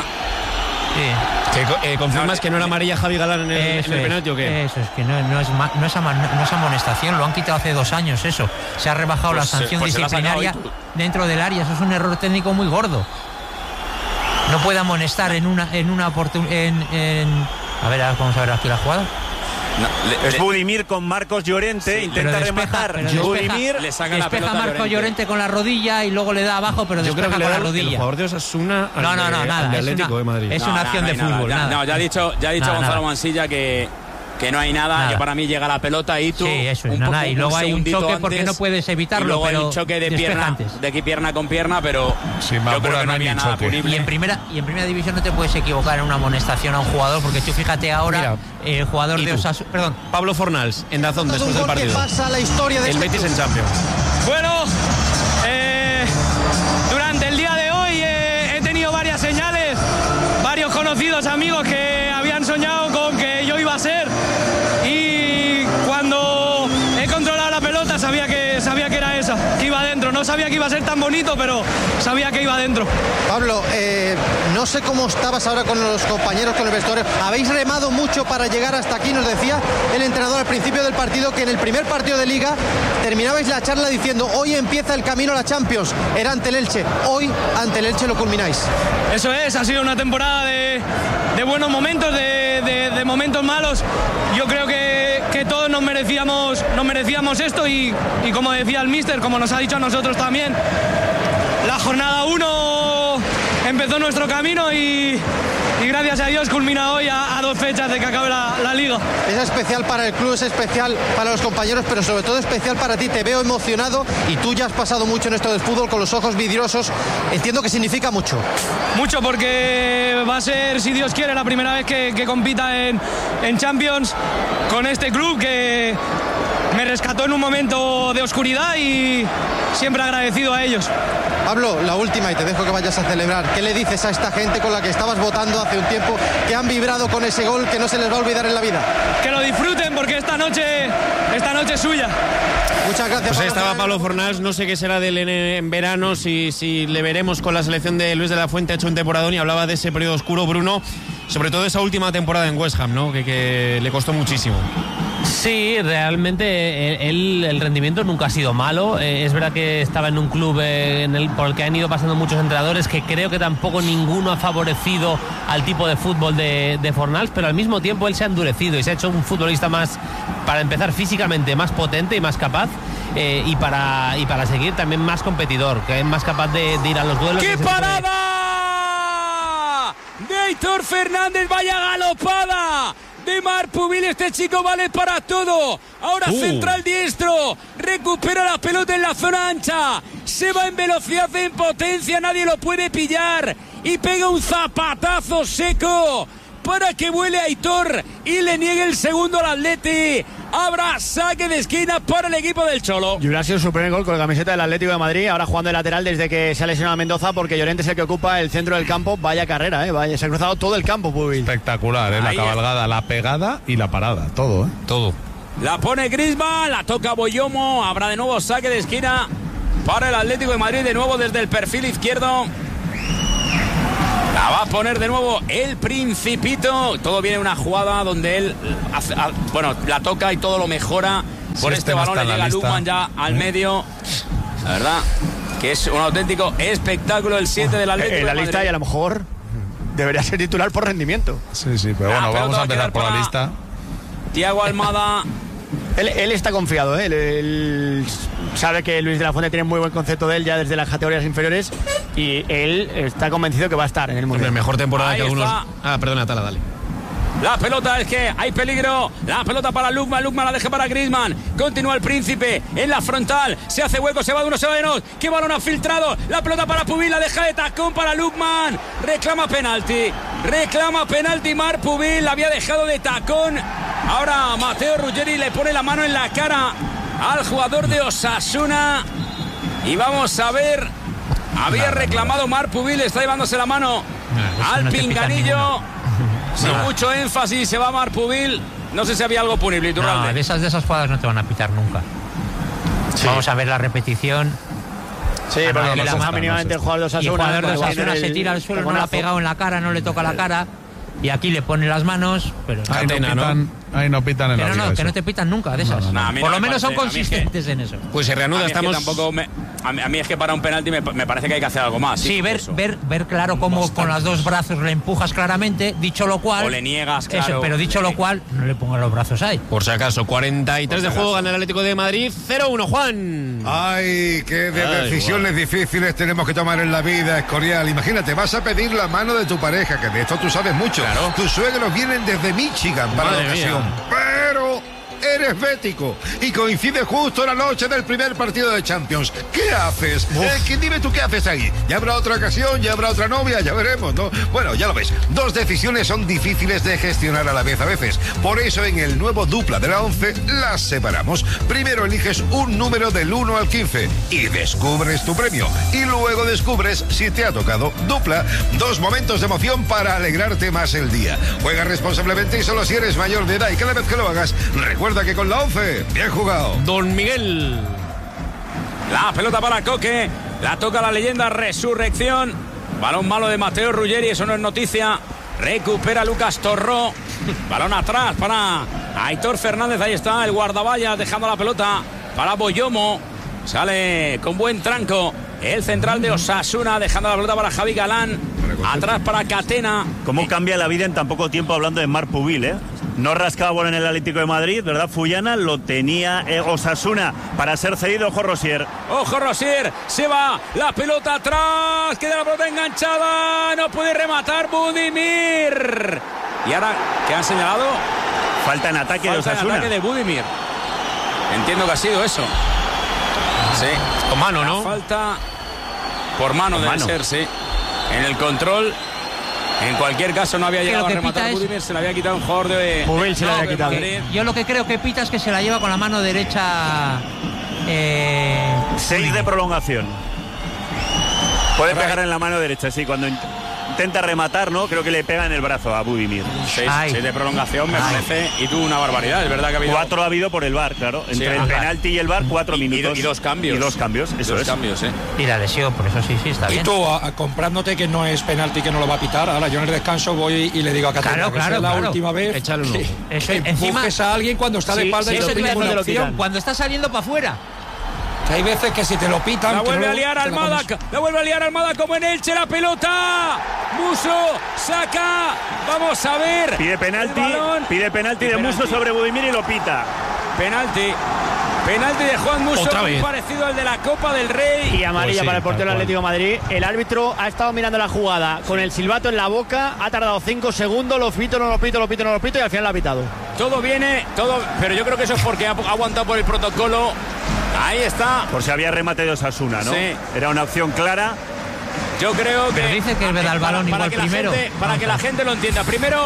Sí.
Que, co- eh, ¿Confirmas
No,
que no era amarilla Javi Galán en el,
Eso
en el
es,
penalti o qué?
Eso es, que no, no es, ma- no, es ama- no es amonestación, lo han quitado hace dos años eso. Se ha rebajado
Pues,
la
eh,
sanción
pues se la ha sacado
disciplinaria
hoy tú.
dentro del área, eso es un error técnico muy gordo. No puede amonestar en una en una oportunidad. En, en- A ver, ahora vamos a ver aquí la jugada.
No, le,
Es
le-
Budimir con Marcos Llorente.
Sí,
intenta
pero despeja,
rematar.
pero despeja.
Budimir.
le saca la
Despeja
pelota a
Marco
Llorente.
Llorente con la rodilla y luego le da abajo, pero
Yo
despeja
creo que le
con
da
la
el
rodilla.
jugador de Osasuna al
No, no, no,
de-
nada.
al de
es
Atlético
una,
de Madrid.
Es
No,
una
nada,
acción
no
de
hay nada.
fútbol.
Ya,
nada.
no, ya ha dicho, ya ha dicho
Nada,
Gonzalo
nada.
Mansilla que, que no hay nada,
Nada.
que para mí llega la pelota y tú.
Sí, eso es,
un
no,
poco-
nada. Y luego hay un
segundito
choque porque
antes,
no puedes evitarlo,
Y luego hay
pero
un choque de
despeja
pierna,
antes.
de aquí pierna con pierna, pero
Sí,
yo
me
creo
apura,
que
no
no
hay
había
ni
nada
choque.
punible.
Y en primera y en primera división no te puedes equivocar en una amonestación a un jugador, porque tú fíjate ahora,
Mira,
eh, el jugador
¿y
de
tú?
Osasuna, perdón,
Pablo Fornals, en Dazón, después del partido.
pasa la historia de
El
este
Betis
club.
en Champions.
Bueno, eh, durante el día de hoy eh, he tenido varias señales, varios conocidos amigos que habían soñado con que yo iba a ser, y cuando he controlado la pelota sabía que, sabía que era esa, que iba adentro. No sabía que iba a ser tan bonito, pero sabía que iba adentro.
Pablo, eh, no sé cómo estabas ahora con los compañeros, con el vestuario. Habéis remado mucho para llegar hasta aquí, nos decía el entrenador al principio del partido que en el primer partido de Liga terminabais la charla diciendo hoy empieza el camino a la Champions. Era ante el Elche, hoy ante el Elche lo culmináis.
Eso es, ha sido una temporada de, de buenos momentos, de, de- de momentos malos. Yo creo que, que todos nos merecíamos, nos merecíamos esto y, y como decía el míster, como nos ha dicho a nosotros también, la jornada uno empezó nuestro camino y, y gracias a Dios culmina hoy a, a dos fechas de que acabe la, la liga.
Es especial para el club, es especial para los compañeros, pero sobre todo especial para ti. Te veo emocionado y tú ya has pasado mucho en esto del fútbol con los ojos vidriosos. Entiendo que significa mucho.
Mucho porque va a ser, si Dios quiere, la primera vez que, que compita en, en Champions con este club que me rescató en un momento de oscuridad y siempre agradecido a ellos.
Pablo, la última y te dejo que vayas a celebrar. ¿Qué le dices a esta gente con la que estabas votando hace un tiempo, que han vibrado con ese gol que no se les va a olvidar en la vida?
Que lo disfruten porque esta noche, esta noche es suya.
Muchas gracias.
Pues ahí
Pablo.
estaba Pablo Fornals, no sé qué será del en, en verano, si, si le veremos con la selección de Luis de la Fuente, ha hecho un temporadón y hablaba de ese periodo oscuro, Bruno, sobre todo esa última temporada en West Ham, ¿no? que, que le costó muchísimo.
Sí, realmente el, el rendimiento nunca ha sido malo. Eh, es verdad que estaba en un club eh, en el, por el que han ido pasando muchos entrenadores, que creo que tampoco ninguno ha favorecido al tipo de fútbol de, de Fornals, pero al mismo tiempo él se ha endurecido y se ha hecho un futbolista más, para empezar físicamente, más potente y más capaz. Eh, y, para, y para seguir también más competidor, que es más capaz de, de ir a los duelos.
¡Qué
ese tipo de-
parada! De Aitor Fernández, vaya galopada de Marc Pubil, este chico vale para todo. Ahora
Uh.
central diestro, recupera la pelota en la zona ancha, se va en velocidad, en potencia, nadie lo puede pillar y pega un zapatazo seco para que vuele Aitor y le niegue el segundo al Atleti. Habrá saque de esquina para el equipo del Cholo.
Y hubiera sido su primer gol con la camiseta del Atlético de Madrid, ahora jugando de lateral desde que se ha lesionado a Mendoza, porque Llorente es el que ocupa el centro del campo. Vaya carrera, ¿eh? Vaya, se ha cruzado todo el campo, Pubil.
Espectacular, ¿eh? La
Ahí
cabalgada, la pegada y la parada, todo, ¿eh?
Todo.
La pone Griezmann, la toca Boyomo, habrá de nuevo saque de esquina para el Atlético de Madrid, de nuevo desde el perfil izquierdo. La va a poner de nuevo el Principito. Todo viene una jugada donde él hace, a, bueno, la toca y todo lo mejora. Por
Si
este,
este no
balón
está
le
en la
llega
lista.
Lukman ya al medio. La verdad que es un auténtico espectáculo el siete del Atlético
En la
de
lista
Madrid.
y a lo mejor debería ser titular por rendimiento.
Sí, sí, pero
La
bueno,
pelota
vamos
va
a
a
empezar
quedar
por la
para-
lista.
Thiago Almada.
Él, él está confiado, ¿eh? Él, él sabe que Luis de la Fuente tiene muy buen concepto de él ya desde las categorías inferiores y él está convencido que va a estar en el Mundial.
Mejor temporada
Ahí
que algunos.
está.
Ah, perdona, Tala, dale.
La pelota es que hay peligro. La pelota para Lukman. Lukman la deja para Griezmann. Continúa el Príncipe en la frontal. Se hace hueco, se va de uno, se va de dos. ¡Qué balón ha filtrado! La pelota para Pubil, la deja de tacón para Lukman. Reclama penalti. Reclama penalti Marc Pubil. La había dejado de tacón. Ahora Mateo Ruggeri le pone la mano en la cara al jugador de Osasuna. Y vamos a ver. Había reclamado Marc Pubil. Está llevándose la mano al
no te pitan
pinganillo.
ninguna.
Sin
No.
mucho énfasis se va Marc Pubil. No sé si había algo punible,
No,
Iturralde.
de esas, de esas jugadas no te van a pitar nunca. Vamos a ver la repetición.
Sí,
Ah, no,
porque
no,
le
no,
moja
no,
mínimamente el jugador de
Y el
Osasuna.
jugador de
cuando va a
Osasuna
hacer
se
el
tira al suelo, no le ha
taconazo.
pegado en la cara, no le toca la cara. Y aquí le pone las manos, pero
Ahí no
Catena, ¿no?
pitan, ahí no pitan en
que
la
no,
liga
no, que
eso.
no te pitan nunca de esas.
No, a mí
Por
no
lo
me
menos son
parece, a mí es que-
consistentes en eso.
Pues se
A
reanuda,
mí es que
estamos.
tampoco me- a, mí, a mí es que para un penalti me, me parece que hay que hacer algo más.
Sí, ver,
eso.
ver, ver claro cómo con los dos brazos le empujas claramente, dicho lo cual.
O le niegas,
Eso,
claro.
pero dicho lo cual, no le pongas los brazos ahí.
Por si acaso, cuarenta y tres de juego, gana el Atlético de Madrid, cero uno, Juan.
Ay, qué de
Ay,
decisiones difíciles tenemos que tomar en la vida, Escorial. Imagínate, vas a pedir la mano de tu pareja, que de esto tú sabes mucho.
Claro.
Tus suegros vienen desde Michigan para
Madre
la ocasión.
mía.
Pero eres bético y coincide justo la noche del primer partido de Champions. ¿Qué haces? Eh, ¿qué- dime tú qué haces ahí. Ya habrá otra ocasión, ya habrá otra novia, ya veremos, ¿no? Bueno, ya lo ves. Dos decisiones son difíciles de gestionar a la vez a veces. Por eso en el nuevo dupla de la once las separamos. Primero eliges un número del uno al quince y descubres tu premio. Y luego descubres si te ha tocado dupla. Dos momentos de emoción para alegrarte más el día. Juega responsablemente y solo si eres mayor de edad. Y cada vez que lo hagas, recuerda que con la once, bien jugado.
Don Miguel.
La pelota para Coque. La toca la leyenda Resurrección. Balón malo de Mateo Ruggeri, eso no es noticia. Recupera Lucas Torró. Balón atrás para Aitor Fernández. Ahí está el guardaballas dejando la pelota para Boyomo. Sale con buen tranco el central de Osasuna, dejando la pelota para Javi Galán. Atrás para Catena.
¿Cómo cambia la vida en tan poco tiempo hablando de Marc Pubil, eh? No rascaba bola en el Atlético de Madrid, ¿verdad? Fuyana lo tenía eh, Osasuna para ser cedido. Ojo Rosier.
Ojo Rosier, se va la pelota atrás, queda la pelota enganchada, no puede rematar Budimir. Y ahora, ¿qué han señalado?
Falta en ataque de
Falta en
Osasuna.
ataque de Budimir. Entiendo que ha sido eso. Sí.
Con mano,
La
¿no?
falta por mano
Con
debe
mano.
ser, sí. En el control. En cualquier caso no había
Que
llegado
lo
a
que
rematar
pita es-
Budimir, se le había quitado un jugador de
Pubil se le
no,
había
de
quitado.
Madrid.
Yo lo que creo que pita es que se la lleva con la mano derecha. Eh,
Seis de prolongación. Puede pegar en la mano derecha, sí. Cuando in- intenta rematar, ¿no? Creo que le pega en el brazo a Budimir.
Seis,
Ay.
seis de prolongación me
Ay.
parece. Y tú una barbaridad, es verdad que ha habido
Cuatro ha habido por el V A R, claro. Entre
Sí,
el
ajá.
penalti y el V A R, cuatro
Y- y-
minutos.
y dos cambios.
Y dos cambios, eso
dos
es.
cambios, ¿eh?
y la lesión, por eso sí, sí, está
Y
bien.
tú, a- a- comprándote que no es penalti, que no lo va a pitar, ahora yo en el descanso voy y le digo a Catena
Claro,
que
claro,
sea la
claro.
última vez
Échale uno.
que,
Eso,
que
encima-
empujes a alguien cuando está de
Sí,
espalda
sí,
y
eso
no
te iba a
tiene
decir
ninguna
que lo
opción.
quitan.
Cuando está saliendo para afuera.
Que hay veces que si te lo pitan...
La
que
vuelve
no-
a liar
te la
Almada,
comes.
la vuelve a liar Almada como en Elche, la pelota. Muso saca, vamos a ver.
Pide penalti,
el balón.
pide penalti
Y
de
penalti.
Muso sobre Budimir y lo pita.
Penalti. Penalti de Juan Muso,
Otra
muy
vez.
parecido al de la Copa del Rey.
Y amarilla
Pues sí,
para el portero del
tal
Atlético de Madrid. El árbitro ha estado mirando la jugada con el silbato en la boca, ha tardado cinco segundos, lo pito, no lo pito, lo pito, no lo pito y al final lo ha pitado.
Todo viene, todo, pero yo creo que eso es porque ha aguantado por el protocolo. Ahí está.
Por si había remate de Osasuna, ¿no?
Sí.
Era una opción clara.
Yo creo que.
Pero dice que
a
ve
ver,
al balón
para,
igual
que la
primero.
gente- para que la gente lo entienda. Primero,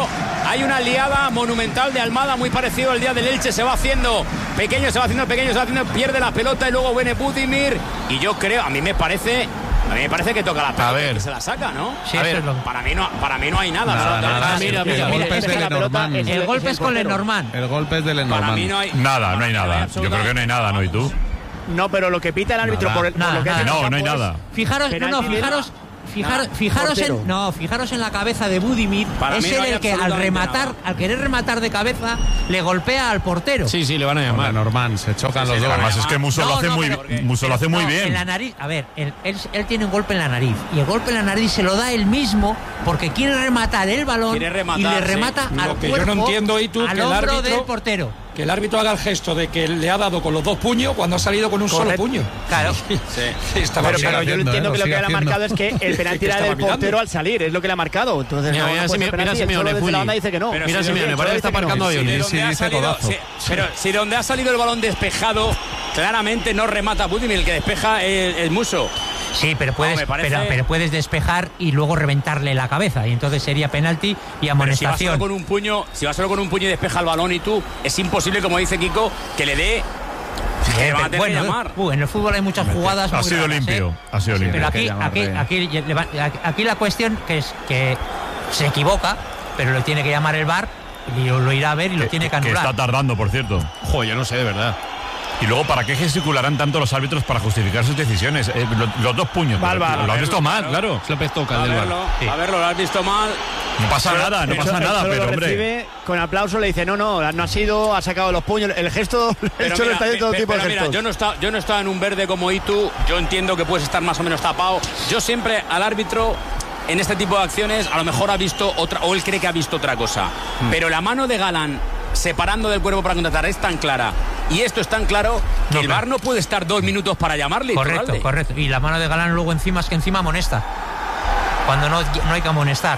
Hay una liada monumental de Almada, muy parecido al día del Elche. Se va haciendo pequeño, se va haciendo pequeño, se va haciendo, pierde la pelota y luego viene Budimir. Y yo creo, a mí me parece... A mí me parece que toca la pelota y que se la saca, ¿no?
Sí, a ver,
para mí no, para mí no hay nada.
Nada,
nada,
nada,
mira,
el
mira,
golpe
mira,
es de
la
Lenormand.
pelota
el golpe es con Lenormand.
El golpe es de Lenormand.
Para mí no hay...
Nada, no hay nada. Yo creo que no hay nada, ¿no? ¿Y tú?
No, pero lo que pita el árbitro
Nada.
por, el, por
Nada,
lo que
nada.
hace en el
No, no hay
campo es-
nada.
Fijaros, no, no,
Penalti,
fijaros, fijaros,
nada.
fijaros
Portero.
en, no, fijaros en la cabeza de Budimir.
Para
Es
mí no
él
hay
el que al
absolutamente
rematar,
nada.
al querer rematar de cabeza, le golpea al portero.
Sí, sí, le van a llamar.
Lenormand, se chocan los dos.
Además es que Musso
No,
lo hace
no,
muy,
pero-
Musso lo hace muy
No,
bien.
En la nariz, a ver, él, él, él tiene un golpe en la nariz y el golpe en la nariz se lo da él mismo porque quiere rematar el balón
Quiere rematar,
y le
sí.
remata al
Lo que yo
cuerpo,
no entiendo, y tú,
al
que el
hombro
árbitro-
del portero.
Que el árbitro haga el gesto de que le ha dado con los dos puños cuando ha salido con un solo
Correcto.
puño.
Claro.
Estaba
Pero,
sigue
pero yo
haciendo,
entiendo
¿eh?
que
Lo
lo que
sigue
le ha
haciendo.
marcado es que el penalti
¿Qué
era
estaba
del
mirando?
portero al salir, es lo que le ha marcado. Entonces,
Mira,
no,
mira,
no puede
Simeone,
ser penalti,
mira,
el
Simeone,
solo desde
Fulli.
la banda dice que no.
Mira,
Sí, sí,
Simeone,
el
parece que
solo
está
dice que no.
aparcando
Si
aviones.
de
Sí,
donde ha
dice
salido-
codazo.
si- pero si donde ha salido el balón despejado, claramente no remata Budimir, el que despeja el, el Musso.
Sí, pero puedes,
me parece-
pero, pero puedes despejar y luego reventarle la cabeza y entonces sería penalti y
Pero si va
amonestación.
solo con un puño, si va solo con un puño y despeja el balón y tú, es imposible, como dice Kiko, que le dé.
Sí,
que va a
pero
tener
bueno,
que llamar.
uh, en el fútbol hay muchas jugadas
Ha
muy
sido
raras,
limpio,
¿eh?
ha sido limpio.
Pero
Hay que
aquí,
llamarle.
aquí, aquí, le va- aquí la cuestión que es que se equivoca, pero lo tiene que llamar el V A R y lo, lo irá a ver y lo tiene que
que
anular.
está tardando, por cierto.
Joder, yo no sé, de verdad.
Y luego, ¿para qué gesticularán tanto los árbitros para justificar sus decisiones? Eh, lo- los dos puños.
Va al VAR,
lo
a
has visto
verlo,
mal,
claro.
claro.
Se lo toca
A
el del
verlo,
bar.
a verlo, lo has visto mal.
No pasa nada, no
El
pasa
solo-
nada,
el solo
pero
lo
hombre.
recibe, con aplauso le dice, no, no, no ha sido, ha sacado los puños. El gesto, el
Pero
Cholo
mira,
está haciendo todo
pe-
tipo de
pero mira,
gestos.
yo no estaba, yo no estaba en un verde como Itu. Yo entiendo que puedes estar más o menos tapado. Yo siempre al árbitro en este tipo de acciones a lo mejor ha visto otra, o él cree que ha visto otra cosa.
Hmm.
Pero la mano de Galán separando del cuerpo para contratar es tan clara y esto es tan claro que
No,
el
claro.
V A R no puede estar dos minutos para llamarle.
Correcto,
Iturralde.
correcto. Y la mano de Galán luego encima es que encima amonesta. Cuando no, no hay que amonestar.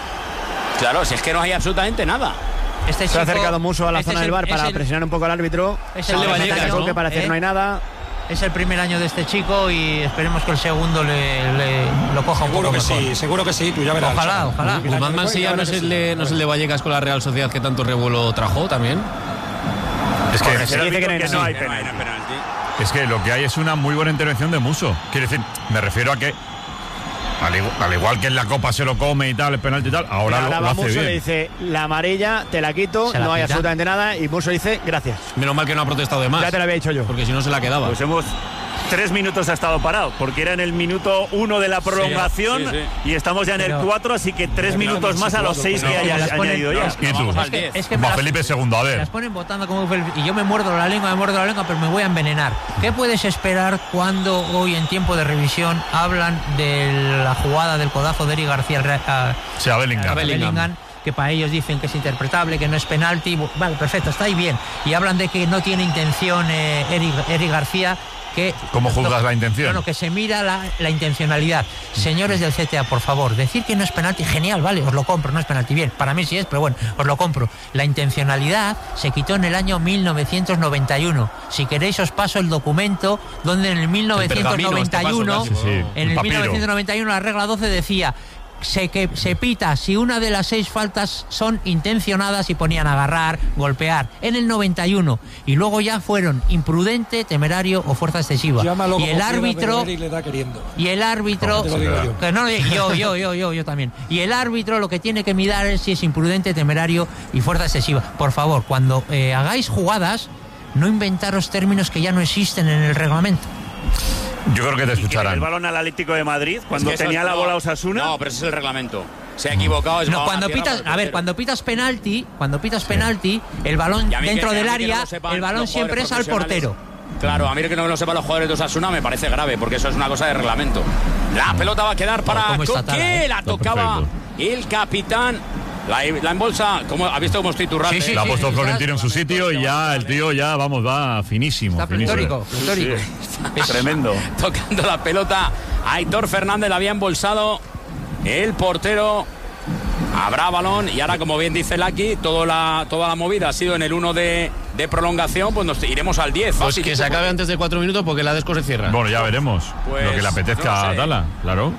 Claro, si es que no hay absolutamente nada.
Este
Se ha
chico-
acercado Musso a la
este
zona
es
del
el-
bar
es
para
el-
presionar un poco al árbitro.
Es
Se
el de
va a
Vallecas,
meter
¿no?
que para hacer
¿Eh?
no hay nada.
Es el primer año de este chico y esperemos que el segundo le, le- lo coja un
Seguro
poco
que
mejor.
sí, seguro que sí, tú ya verás.
Ojalá, ojalá.
Guzmán Mansilla no es el de, no es el de Vallecas con la Real Sociedad que tanto revuelo trajo también.
Es que,
Se dice que no hay
que
nada.
no hay
No hay
penalti.
penalti.
es que lo que hay es una muy buena intervención de Musso. Quiere decir, me refiero a que, al igual, al igual que en la Copa se lo come y tal, el penalti y tal, ahora lo,
Ahora
lo
va
hace
Musso,
bien.
le dice, la amarilla te la quito,
Se la
no hay
quita.
absolutamente nada. Y Musso dice, gracias.
Menos mal que no ha protestado de más.
Ya te lo había dicho yo.
Porque si no se la quedaba.
Pues hemos. Tres minutos ha estado parado, porque era en el minuto uno de la prolongación
sí, sí.
y estamos ya en el
Pero-
cuatro, así que tres minutos más a los seis que
pero-
haya
las ponen-
añadido ya.
Y tú,
Vamos al
Es que,
diez.
es que me
va
las-
Felipe segundo, a
me
ver.
las ponen votando como Fel- y yo me muerdo la lengua, me muerdo la lengua, pero me voy a envenenar. ¿Qué puedes esperar cuando hoy en tiempo de revisión hablan de la jugada del codazo de Eric García al Re- a,
Sí, a Bellingham.
a
Bellingham.
Bellingham, que para ellos dicen que es interpretable, que no es penalti? Vale, perfecto, está ahí bien. Y hablan de que no tiene intención eh, Eric, Eric García. Que,
¿Cómo juzgas
no,
la intención?
No, no, que se mira la, la intencionalidad. Señores del C T A, por favor, decir que no es penalti, genial, vale, os lo compro, no es penalti, bien, para mí sí es, pero bueno, os lo compro. La intencionalidad se quitó en el año mil novecientos noventa y uno. Si queréis os paso el documento donde en el mil novecientos noventa y uno,
El pergamino, este paso,
casi. Sí,
en
el
el
papiro.
mil novecientos noventa y uno la regla doce decía se, que se pita si una de las seis faltas son intencionadas y ponían agarrar, golpear. En el noventa y uno. Y luego ya fueron imprudente, temerario o fuerza excesiva.
Llámalo
Y el
como quiera,
árbitro...
pero Eric le da queriendo.
Y el árbitro...
Te lo digo yo.
Que no, yo, yo, yo, yo, yo también. Y el árbitro lo que tiene que mirar es si es imprudente, temerario y fuerza excesiva. Por favor, cuando eh, hagáis jugadas, no inventaros términos que ya no existen en el reglamento.
Yo creo que te
Y que
escucharán.
el balón al Atlético de Madrid, cuando
Es que eso
tenía
es-
la bola
no,
Osasuna.
No, pero ese es el reglamento. Se ha equivocado. Es
No,
balón
cuando
tierra
pitas,
para el
a ver,
portero.
cuando pitas penalti, cuando pitas penalti, el balón
Y a mí que-
dentro
a mí
del
que
área,
no lo sepan
el balón
los
siempre es
jugadores
al portero.
profesionales. Claro, a mí que no lo sepan los jugadores de Osasuna me parece grave, porque eso es una cosa de reglamento. La pelota va a quedar para
cómo está
Coque,
Tala, ¿eh?
la
Está
tocaba
perfecto.
el capitán. La, la embolsa, ¿cómo, ¿ha visto cómo estoy Iturralde?
Sí, sí,
La ha
sí,
puesto
sí,
Florentino en su sitio y ya el tío ya, vamos, va finísimo.
Está
finísimo.
pletórico, pletórico.
Tremendo.
Tocando la pelota. Aitor Fernández la había embolsado el portero. Habrá balón y ahora, como bien dice Laki, toda la, toda la movida ha sido en el uno de, de prolongación, pues nos iremos al diez.
Pues
fácil.
que se acabe antes de cuatro minutos porque la Desco se cierra.
Bueno, ya veremos.
Pues,
lo que le apetezca
no
a
sé.
Tala, claro.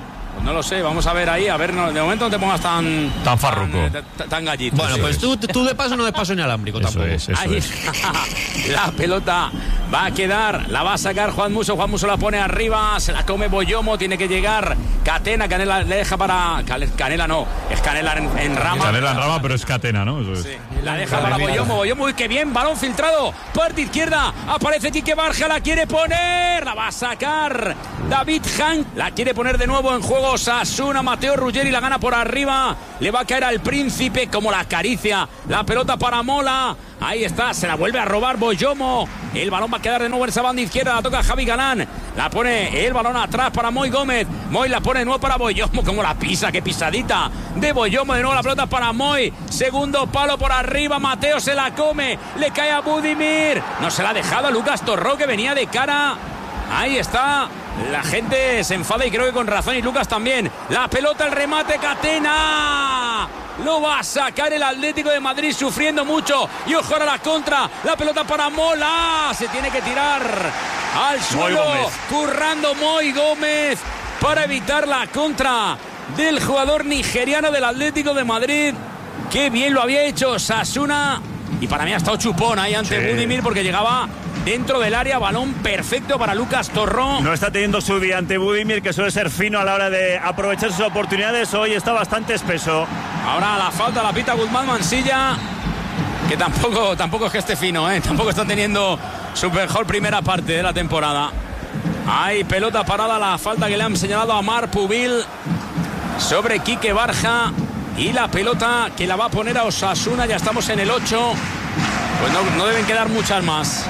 No lo sé, vamos a ver ahí. A ver, no, de momento no te pongas tan...
Tan farruco.
Tan, tan gallito.
Bueno,
sí.
pues tú, tú de paso no de paso inalámbrico
Eso
tampoco.
es, eso
Ahí
es.
está. La pelota va a quedar, la va a sacar Juan Musso. Juan Musso la pone arriba, se la come Boyomo, tiene que llegar Catena. Canela le deja para... Canela no, es Canela en, en rama.
Canela en rama, pero es Catena, ¿no? Eso es.
Sí, la deja para Boyomo. Boyomo, uy, qué bien, balón filtrado. Parte izquierda, aparece Quique Barja, la quiere poner, la va a sacar David Hank, la quiere poner de nuevo en juego Osasuna. Mateo Ruggeri la gana por arriba, le va a caer al Príncipe como la acaricia. La pelota para Mola, ahí está, se la vuelve a robar Boyomo. El balón va a quedar de nuevo en esa banda izquierda, la toca Javi Galán, la pone el balón atrás para Moy Gómez. Moy la pone de nuevo para Boyomo, como la pisa, qué pisadita de Boyomo. De nuevo la pelota para Moy, segundo palo por arriba, Mateo se la come, le cae a Budimir, no se la ha dejado a Lucas Torró, que venía de cara. Ahí está, la gente se enfada y creo que con razón, y Lucas también. La pelota, el remate, Catena, lo va a sacar el Atlético de Madrid sufriendo mucho. Y ojo ahora la contra, la pelota para Mola, se tiene que tirar al suelo, currando Moy Gómez para evitar la contra del jugador nigeriano del Atlético de Madrid. Qué bien lo había hecho Osasuna, y para mí ha estado chupón ahí ante sí. Budimir, porque llegaba dentro del área, balón perfecto para Lucas Torró.
No está teniendo su día ante Budimir, que suele ser fino a la hora de aprovechar sus oportunidades. Hoy está bastante espeso.
Ahora la falta la pita Guzmán Mansilla, que tampoco, tampoco es que esté fino, ¿eh? Tampoco está teniendo su mejor primera parte de la temporada. Hay pelota parada, la falta que le han señalado a Mar Pubil sobre Quique Barja, y la pelota que la va a poner a Osasuna. Ya estamos en el ocho, pues no, no deben quedar muchas más.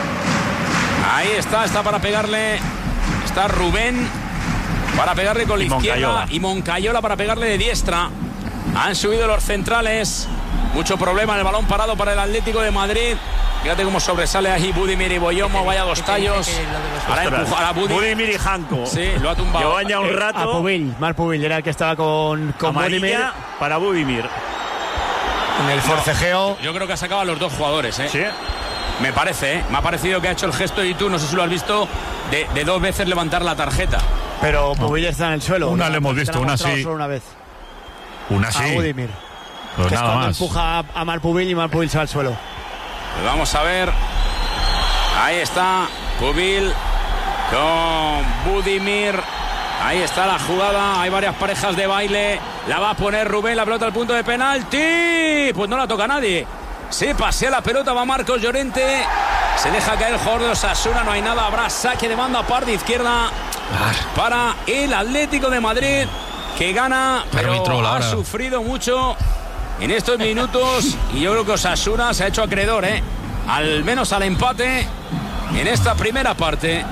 Ahí está, está para pegarle, está Rubén para pegarle con la izquierda, Moncayola. Y Moncayola para pegarle de diestra. Han subido los centrales, mucho problema en el balón parado para el Atlético de Madrid. Fíjate cómo sobresale ahí Budimir y Boyomo, vaya dos tallos. Ahora empuja a Budimir.
Budimir y Janko.
Sí, lo ha tumbado.
Llevan ya un rato.
A Pubil, Mar Pubil era el que estaba con, con Budimir.
Para Budimir.
En el forcejeo.
Yo, yo creo que ha sacado a los dos jugadores, ¿eh?
Sí.
Me parece, ¿eh? Me ha parecido que ha hecho el gesto, y tú, no sé si lo has visto, de, de dos veces levantar la tarjeta.
Pero Pubil está en el suelo.
Una le hemos visto, una sí.
Solo una vez.
Una sí.
A Budimir.
Pues
que
nada
es cuando
más.
empuja a, a Mar Pubil y Mar Pubil se va al suelo.
Pues vamos a ver. Ahí está Pubil con Budimir. Ahí está la jugada. Hay varias parejas de baile. La va a poner Rubén, la pelota al punto de penalti. Pues no la toca nadie. Se pasea la pelota, va Marcos Llorente. Se deja caer el jugador de Osasuna. No hay nada, habrá saque de banda, parte izquierda para el Atlético de Madrid, que gana, pero ha sufrido mucho en estos minutos, y yo creo que Osasuna se ha hecho acreedor, ¿eh? Al menos al empate en esta primera parte.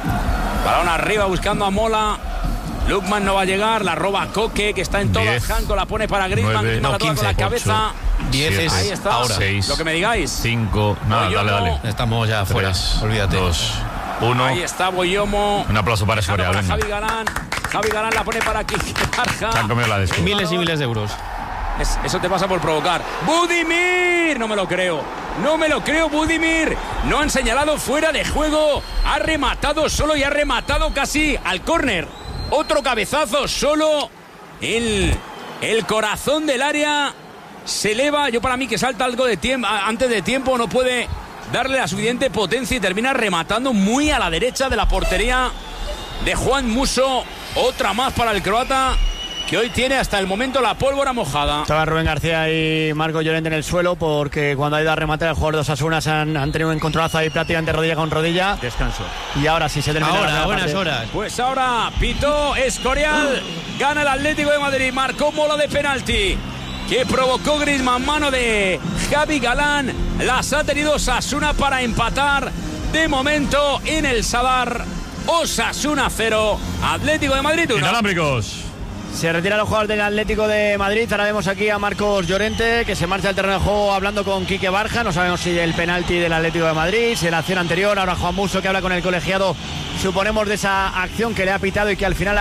Balón arriba buscando a Mola. Lukman no va a llegar, la roba Coque, que está en todas. Janko la pone para Griezmann, que no, la toca con la cabeza.
diez
Ahí está,
ahora.
seis, lo que me digáis.
cinco, nada,
Boyomo.
dale, dale.
Estamos ya fuera, olvídate.
dos, uno.
Ahí está Boyomo.
Un aplauso para Soria, venga.
Javi Galán. Javi Galán la pone para Quique Barja.
Se han comido la de esto.
Miles y miles de euros.
Es, eso te pasa por provocar. ¡Budimir! No me lo creo. No me lo creo, Budimir. No han señalado fuera de juego. Ha rematado solo y ha rematado casi al córner. Otro cabezazo solo. El, el corazón del área se eleva. Yo, para mí, que salta algo de tiempo, antes de tiempo, no puede darle la suficiente potencia y termina rematando muy a la derecha de la portería de Juan Musso. Otra más para el croata, que hoy tiene hasta el momento la pólvora mojada.
Estaba Rubén García y Marco Llorente en el suelo, porque cuando ha ido a rematar el jugador de Osasuna se han, han tenido un encontronazo ahí prácticamente rodilla con rodilla.
Descanso.
Y ahora sí se termina.
Ahora,
la
buenas
parte.
horas.
Pues ahora pitó Escorial. Gana el Atlético de Madrid. Marcó Mola de penalti, que provocó Griezmann, mano de Javi Galán. Las ha tenido Osasuna para empatar. De momento en el Sadar, Osasuna cero, Atlético de Madrid uno.
Inalámbricos.
Se retira los jugadores del Atlético de Madrid. Ahora vemos aquí a Marcos Llorente, que se marcha al terreno de juego hablando con Quique Barja. No sabemos si el penalti del Atlético de Madrid, si la acción anterior. Ahora Juan Musso, que habla con el colegiado, suponemos, de esa acción que le ha pitado y que al final ha,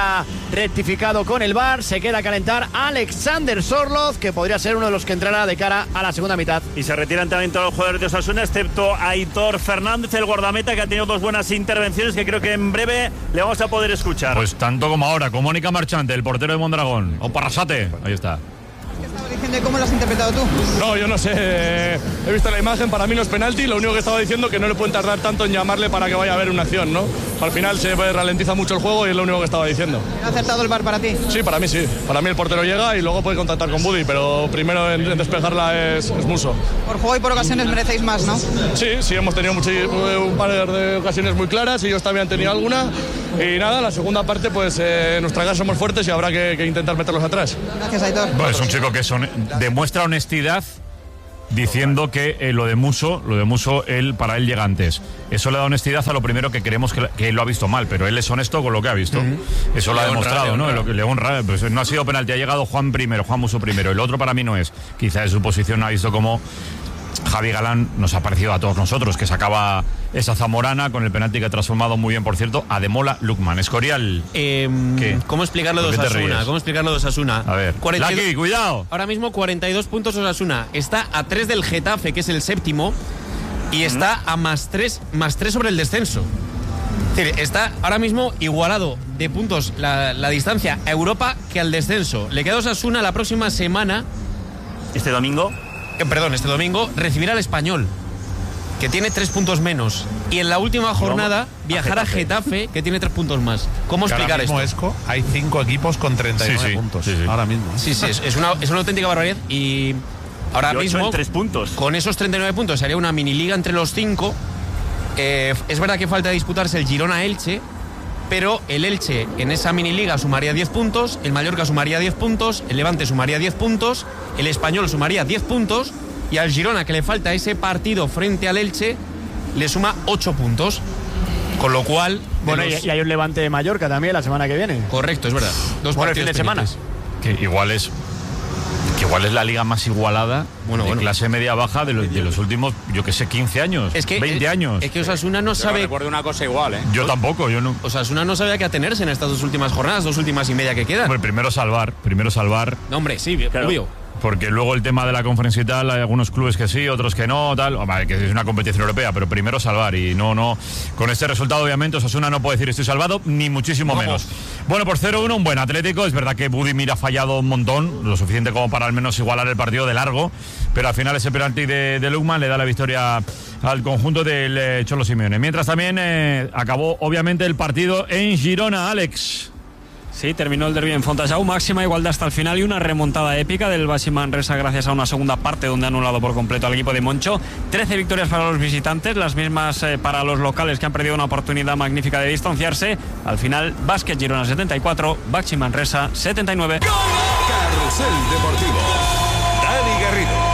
rectificado con el V A R. Se queda a calentar Alexander Sorloz, que podría ser uno de los que entrará de cara a la segunda mitad.
Y se retiran también todos los jugadores de Osasuna, excepto Aitor Fernández, el guardameta, que ha tenido dos buenas intervenciones que creo que en breve le vamos a poder escuchar.
Pues tanto como ahora, con Mónica Marchante, el portero de Mondragón. O Parrasate, ahí está.
Diciendo, ¿cómo lo has interpretado tú?
No, yo no sé. Eh, he visto la imagen, para mí no es penalti. Lo único que estaba diciendo es que no le pueden tardar tanto en llamarle para que vaya a haber una acción, ¿no? Al final se ralentiza mucho el juego y es lo único que estaba diciendo.
¿Ha acertado el V A R para ti?
Sí, para mí sí. Para mí el portero llega y luego puede contactar con Budi, pero primero en, en despejarla es, es Muso.
Por juego y por ocasiones merecéis más, ¿no?
Sí, sí, hemos tenido mucho, un par de ocasiones muy claras y ellos también han tenido alguna. Y nada, la segunda parte, pues eh, en nuestra casa somos fuertes y habrá que, que intentar meterlos atrás.
Gracias, Aitor.
Bueno, es un chico que son, demuestra honestidad diciendo que eh, lo de Muso, lo de Muso, él, para él llega antes. Eso le da honestidad a lo primero que creemos que, que él lo ha visto mal, pero él es honesto con lo que ha visto. Uh-huh. Eso lo ha demostrado, ¿no? Lo que le honra, pues no ha sido penalti, ha llegado Juan primero, Juan Muso primero. El otro para mí no es. Quizá en su posición no ha visto como Javi Galán nos ha parecido a todos nosotros, que sacaba esa zamorana con el penalti que ha transformado muy bien, por cierto, a Demola Lukman. Escorial.
Eh, ¿Cómo explicarlo de Osasuna? ¿Cómo explicarlo de Osasuna?
A ver,
cuarenta y dos,
Lucky, cuidado.
Ahora mismo cuarenta y dos puntos Osasuna. Está a tres del Getafe, que es el séptimo, y está a más tres, más tres sobre el descenso. Es decir, está ahora mismo igualado de puntos la, la distancia a Europa que al descenso. Le queda a Osasuna la próxima semana.
¿Este domingo?
Eh, perdón, este domingo recibirá al Español, que tiene tres puntos menos. Y en la última jornada viajará a Getafe, que tiene tres puntos más. ¿Cómo
que
explicar
ahora mismo,
esto?
Esco, hay cinco equipos con treinta y nueve
sí, sí,
puntos.
Sí, sí.
Ahora mismo.
Sí, sí, es, es, una, es una auténtica barbaridad. Y ahora
y ocho
mismo,
en tres puntos.
Con esos treinta y nueve puntos, sería una mini liga entre los cinco. Eh, es verdad que falta disputarse el Girona-Elche, pero el Elche en esa mini liga sumaría diez puntos, el Mallorca sumaría diez puntos, el Levante sumaría diez puntos, el Español sumaría diez puntos, y al Girona, que le falta ese partido frente al Elche, le suma ocho puntos. Con lo cual...
Bueno,
los...
y hay un Levante de Mallorca también la semana que viene.
Correcto, es verdad. Dos
bueno, el fin de semana.
Que igual es... Que igual es la liga más igualada bueno, de bueno. clase media-baja de los, de los últimos, yo que sé, quince años,
es que,
veinte
es,
años.
Es que Osasuna no
yo
sabe...
No recuerdo una cosa igual, ¿eh?
Yo tampoco, yo no...
Osasuna no sabía qué atenerse en estas dos últimas jornadas, dos últimas y media que quedan.
Hombre, primero salvar, primero salvar...
No, hombre, sí, claro. Obvio.
Porque luego el tema de la conferencia y tal, hay algunos clubes que sí, otros que no, tal, vale, que es una competición europea, pero primero salvar y no, no, con este resultado obviamente Osasuna no puede decir estoy salvado, ni muchísimo
Vamos.
menos. Bueno, por cero uno, un buen Atlético, es verdad que Budimir ha fallado un montón, lo suficiente como para al menos igualar el partido de largo, pero al final ese penalti de, de Lukman le da la victoria al conjunto del eh, Cholo Simeone. Mientras también eh, acabó obviamente el partido en Girona, Alex.
Sí, terminó el derbi en Fontajau, máxima igualdad hasta el final y una remontada épica del Baxi Manresa gracias a una segunda parte donde ha anulado por completo al equipo de Moncho. trece victorias para los visitantes, las mismas eh, para los locales que han perdido una oportunidad magnífica de distanciarse. Al final, Básquet Girona setenta y cuatro, Baxi Manresa setenta y nueve.
Carrusel Deportivo. Dani Garrido.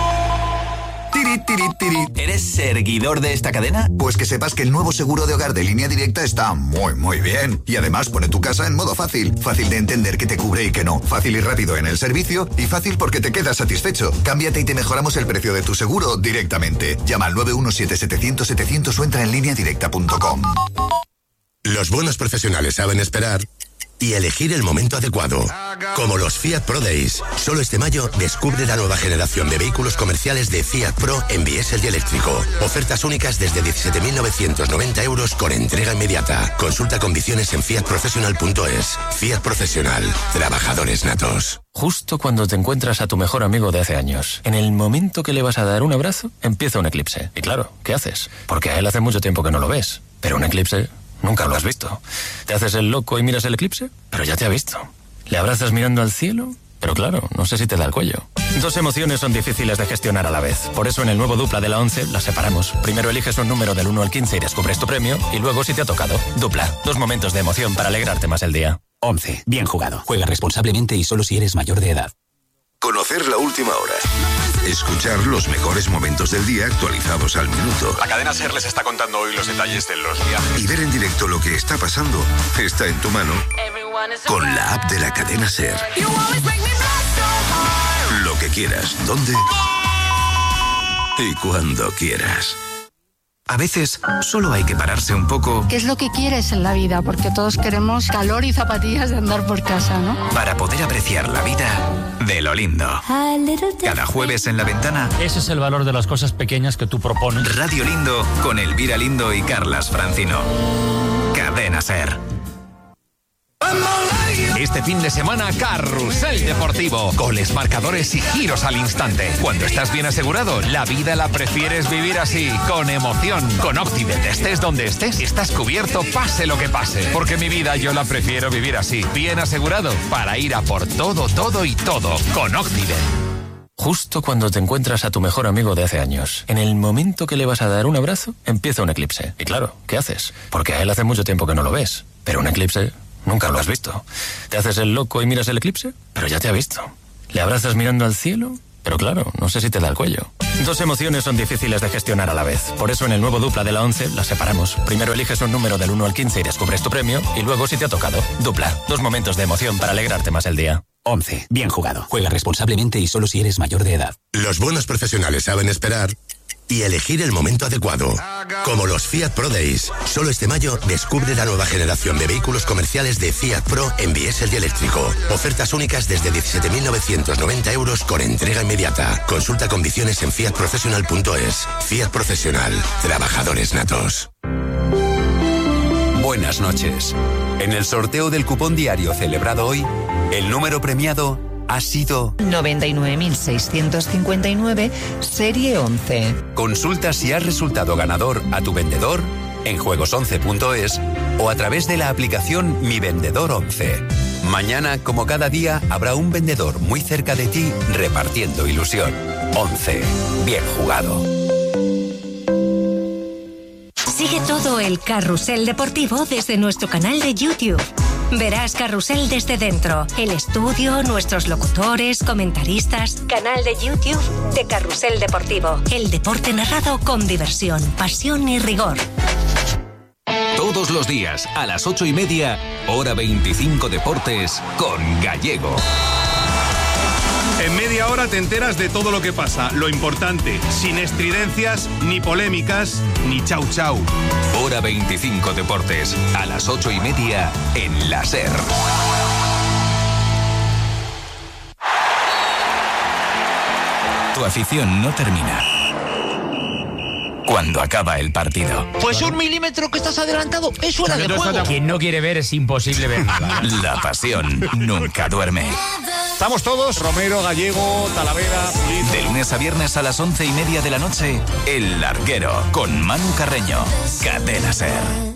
Tiri, tiri, tiri. ¿Eres seguidor de esta cadena? Pues que sepas que el nuevo seguro de hogar de Línea Directa está muy, muy bien. Y además pone tu casa en modo fácil. Fácil de entender qué te cubre y qué no. Fácil y rápido en el servicio. Y fácil porque te quedas satisfecho. Cámbiate y te mejoramos el precio de tu seguro directamente. Llama al nueve uno siete setecientos setecientos o entra en línea directa punto com.
Los buenos profesionales saben esperar y elegir el momento adecuado. Como los Fiat Pro Days. Solo este mayo descubre la nueva generación de vehículos comerciales de Fiat Pro en diésel y eléctrico. Ofertas únicas desde diecisiete mil novecientos noventa euros con entrega inmediata. Consulta condiciones en fiat professional punto es. Fiat Profesional. Trabajadores natos.
Justo cuando te encuentras a tu mejor amigo de hace años, en el momento que le vas a dar un abrazo, empieza un eclipse. Y claro, ¿qué haces? Porque a él hace mucho tiempo que no lo ves. Pero un eclipse... nunca lo has visto. ¿Te haces el loco y miras el eclipse? Pero ya te ha visto. ¿Le abrazas mirando al cielo? Pero claro, no sé si te da el cuello. Dos emociones son difíciles de gestionar a la vez. Por eso en el nuevo Dupla de la once las separamos. Primero eliges un número del uno al quince y descubres tu premio. Y luego si te ha tocado. Dupla. Dos momentos de emoción para alegrarte más el día.
once. Bien jugado. Juega responsablemente y solo si eres mayor de edad.
Conocer la última hora. Escuchar los mejores momentos del día actualizados al minuto.
La cadena SER les está contando hoy los detalles de los viajes.
Y ver en directo lo que está pasando está en tu mano con la app de la cadena SER. Lo que quieras, dónde y cuando quieras.
A veces solo hay que pararse un poco.
¿Qué es lo que quieres en la vida? Porque todos queremos calor y zapatillas de andar por casa, ¿no?
Para poder apreciar la vida de lo lindo. Cada jueves en La Ventana.
Ese es el valor de las cosas pequeñas que tú propones.
Radio Lindo con Elvira Lindo y Carlas Francino. Cadena SER.
Este fin de semana, Carrusel Deportivo. Goles, marcadores y giros al instante. Cuando estás bien asegurado, la vida la prefieres vivir así, con emoción. Con Octibet, estés donde estés, estás cubierto pase lo que pase. Porque mi vida yo la prefiero vivir así, bien asegurado, para ir a por todo, todo y todo. Con Octibet.
Justo cuando te encuentras a tu mejor amigo de hace años, en el momento que le vas a dar un abrazo, empieza un eclipse. Y claro, ¿qué haces? Porque a él hace mucho tiempo que no lo ves. Pero un eclipse... nunca lo has visto. ¿Te haces el loco y miras el eclipse? Pero ya te ha visto. ¿Le abrazas mirando al cielo? Pero claro, no sé si te da el cuello. Dos emociones son difíciles de gestionar a la vez. Por eso en el nuevo Dupla de la once las separamos. Primero eliges un número del uno al quince y descubres tu premio. Y luego si te ha tocado. Dupla. Dos momentos de emoción para alegrarte más el día.
once. Bien jugado. Juega responsablemente y solo si eres mayor de edad.
Los buenos profesionales saben esperar y elegir el momento adecuado. Como los Fiat Pro Days. Solo este mayo descubre la nueva generación de vehículos comerciales de Fiat Pro en diésel y eléctrico. Ofertas únicas desde diecisiete mil novecientos noventa euros con entrega inmediata. Consulta condiciones en fiat professional punto es. Fiat Profesional. Trabajadores natos.
Buenas noches. En el sorteo del cupón diario celebrado hoy, el número premiado ha sido
noventa y nueve mil seiscientos cincuenta y nueve, serie once.
Consulta si has resultado ganador a tu vendedor en juegos once punto es o a través de la aplicación Mi Vendedor once. Mañana, como cada día, habrá un vendedor muy cerca de ti repartiendo ilusión. once. Bien jugado.
Sigue todo el Carrusel Deportivo desde nuestro canal de YouTube. Verás Carrusel desde dentro, el estudio, nuestros locutores, comentaristas. Canal de YouTube de Carrusel Deportivo. El deporte narrado con diversión, pasión y rigor.
Todos los días, a las ocho y media, hora veinticinco Deportes, con Gallego.
En media hora te enteras de todo lo que pasa, lo importante, sin estridencias, ni polémicas, ni chau chau.
Hora veinticinco Deportes, a las ocho y media, en la SER. Tu afición no termina cuando acaba el partido.
Pues un milímetro que estás adelantado es fuera de juego.
Quien no quiere ver es imposible ver nada.
La pasión nunca duerme.
Estamos todos, Romero, Gallego, Talavera, Pulido.
De lunes a viernes a las once y media de la noche, El Larguero, con Manu Carreño. Cadena SER.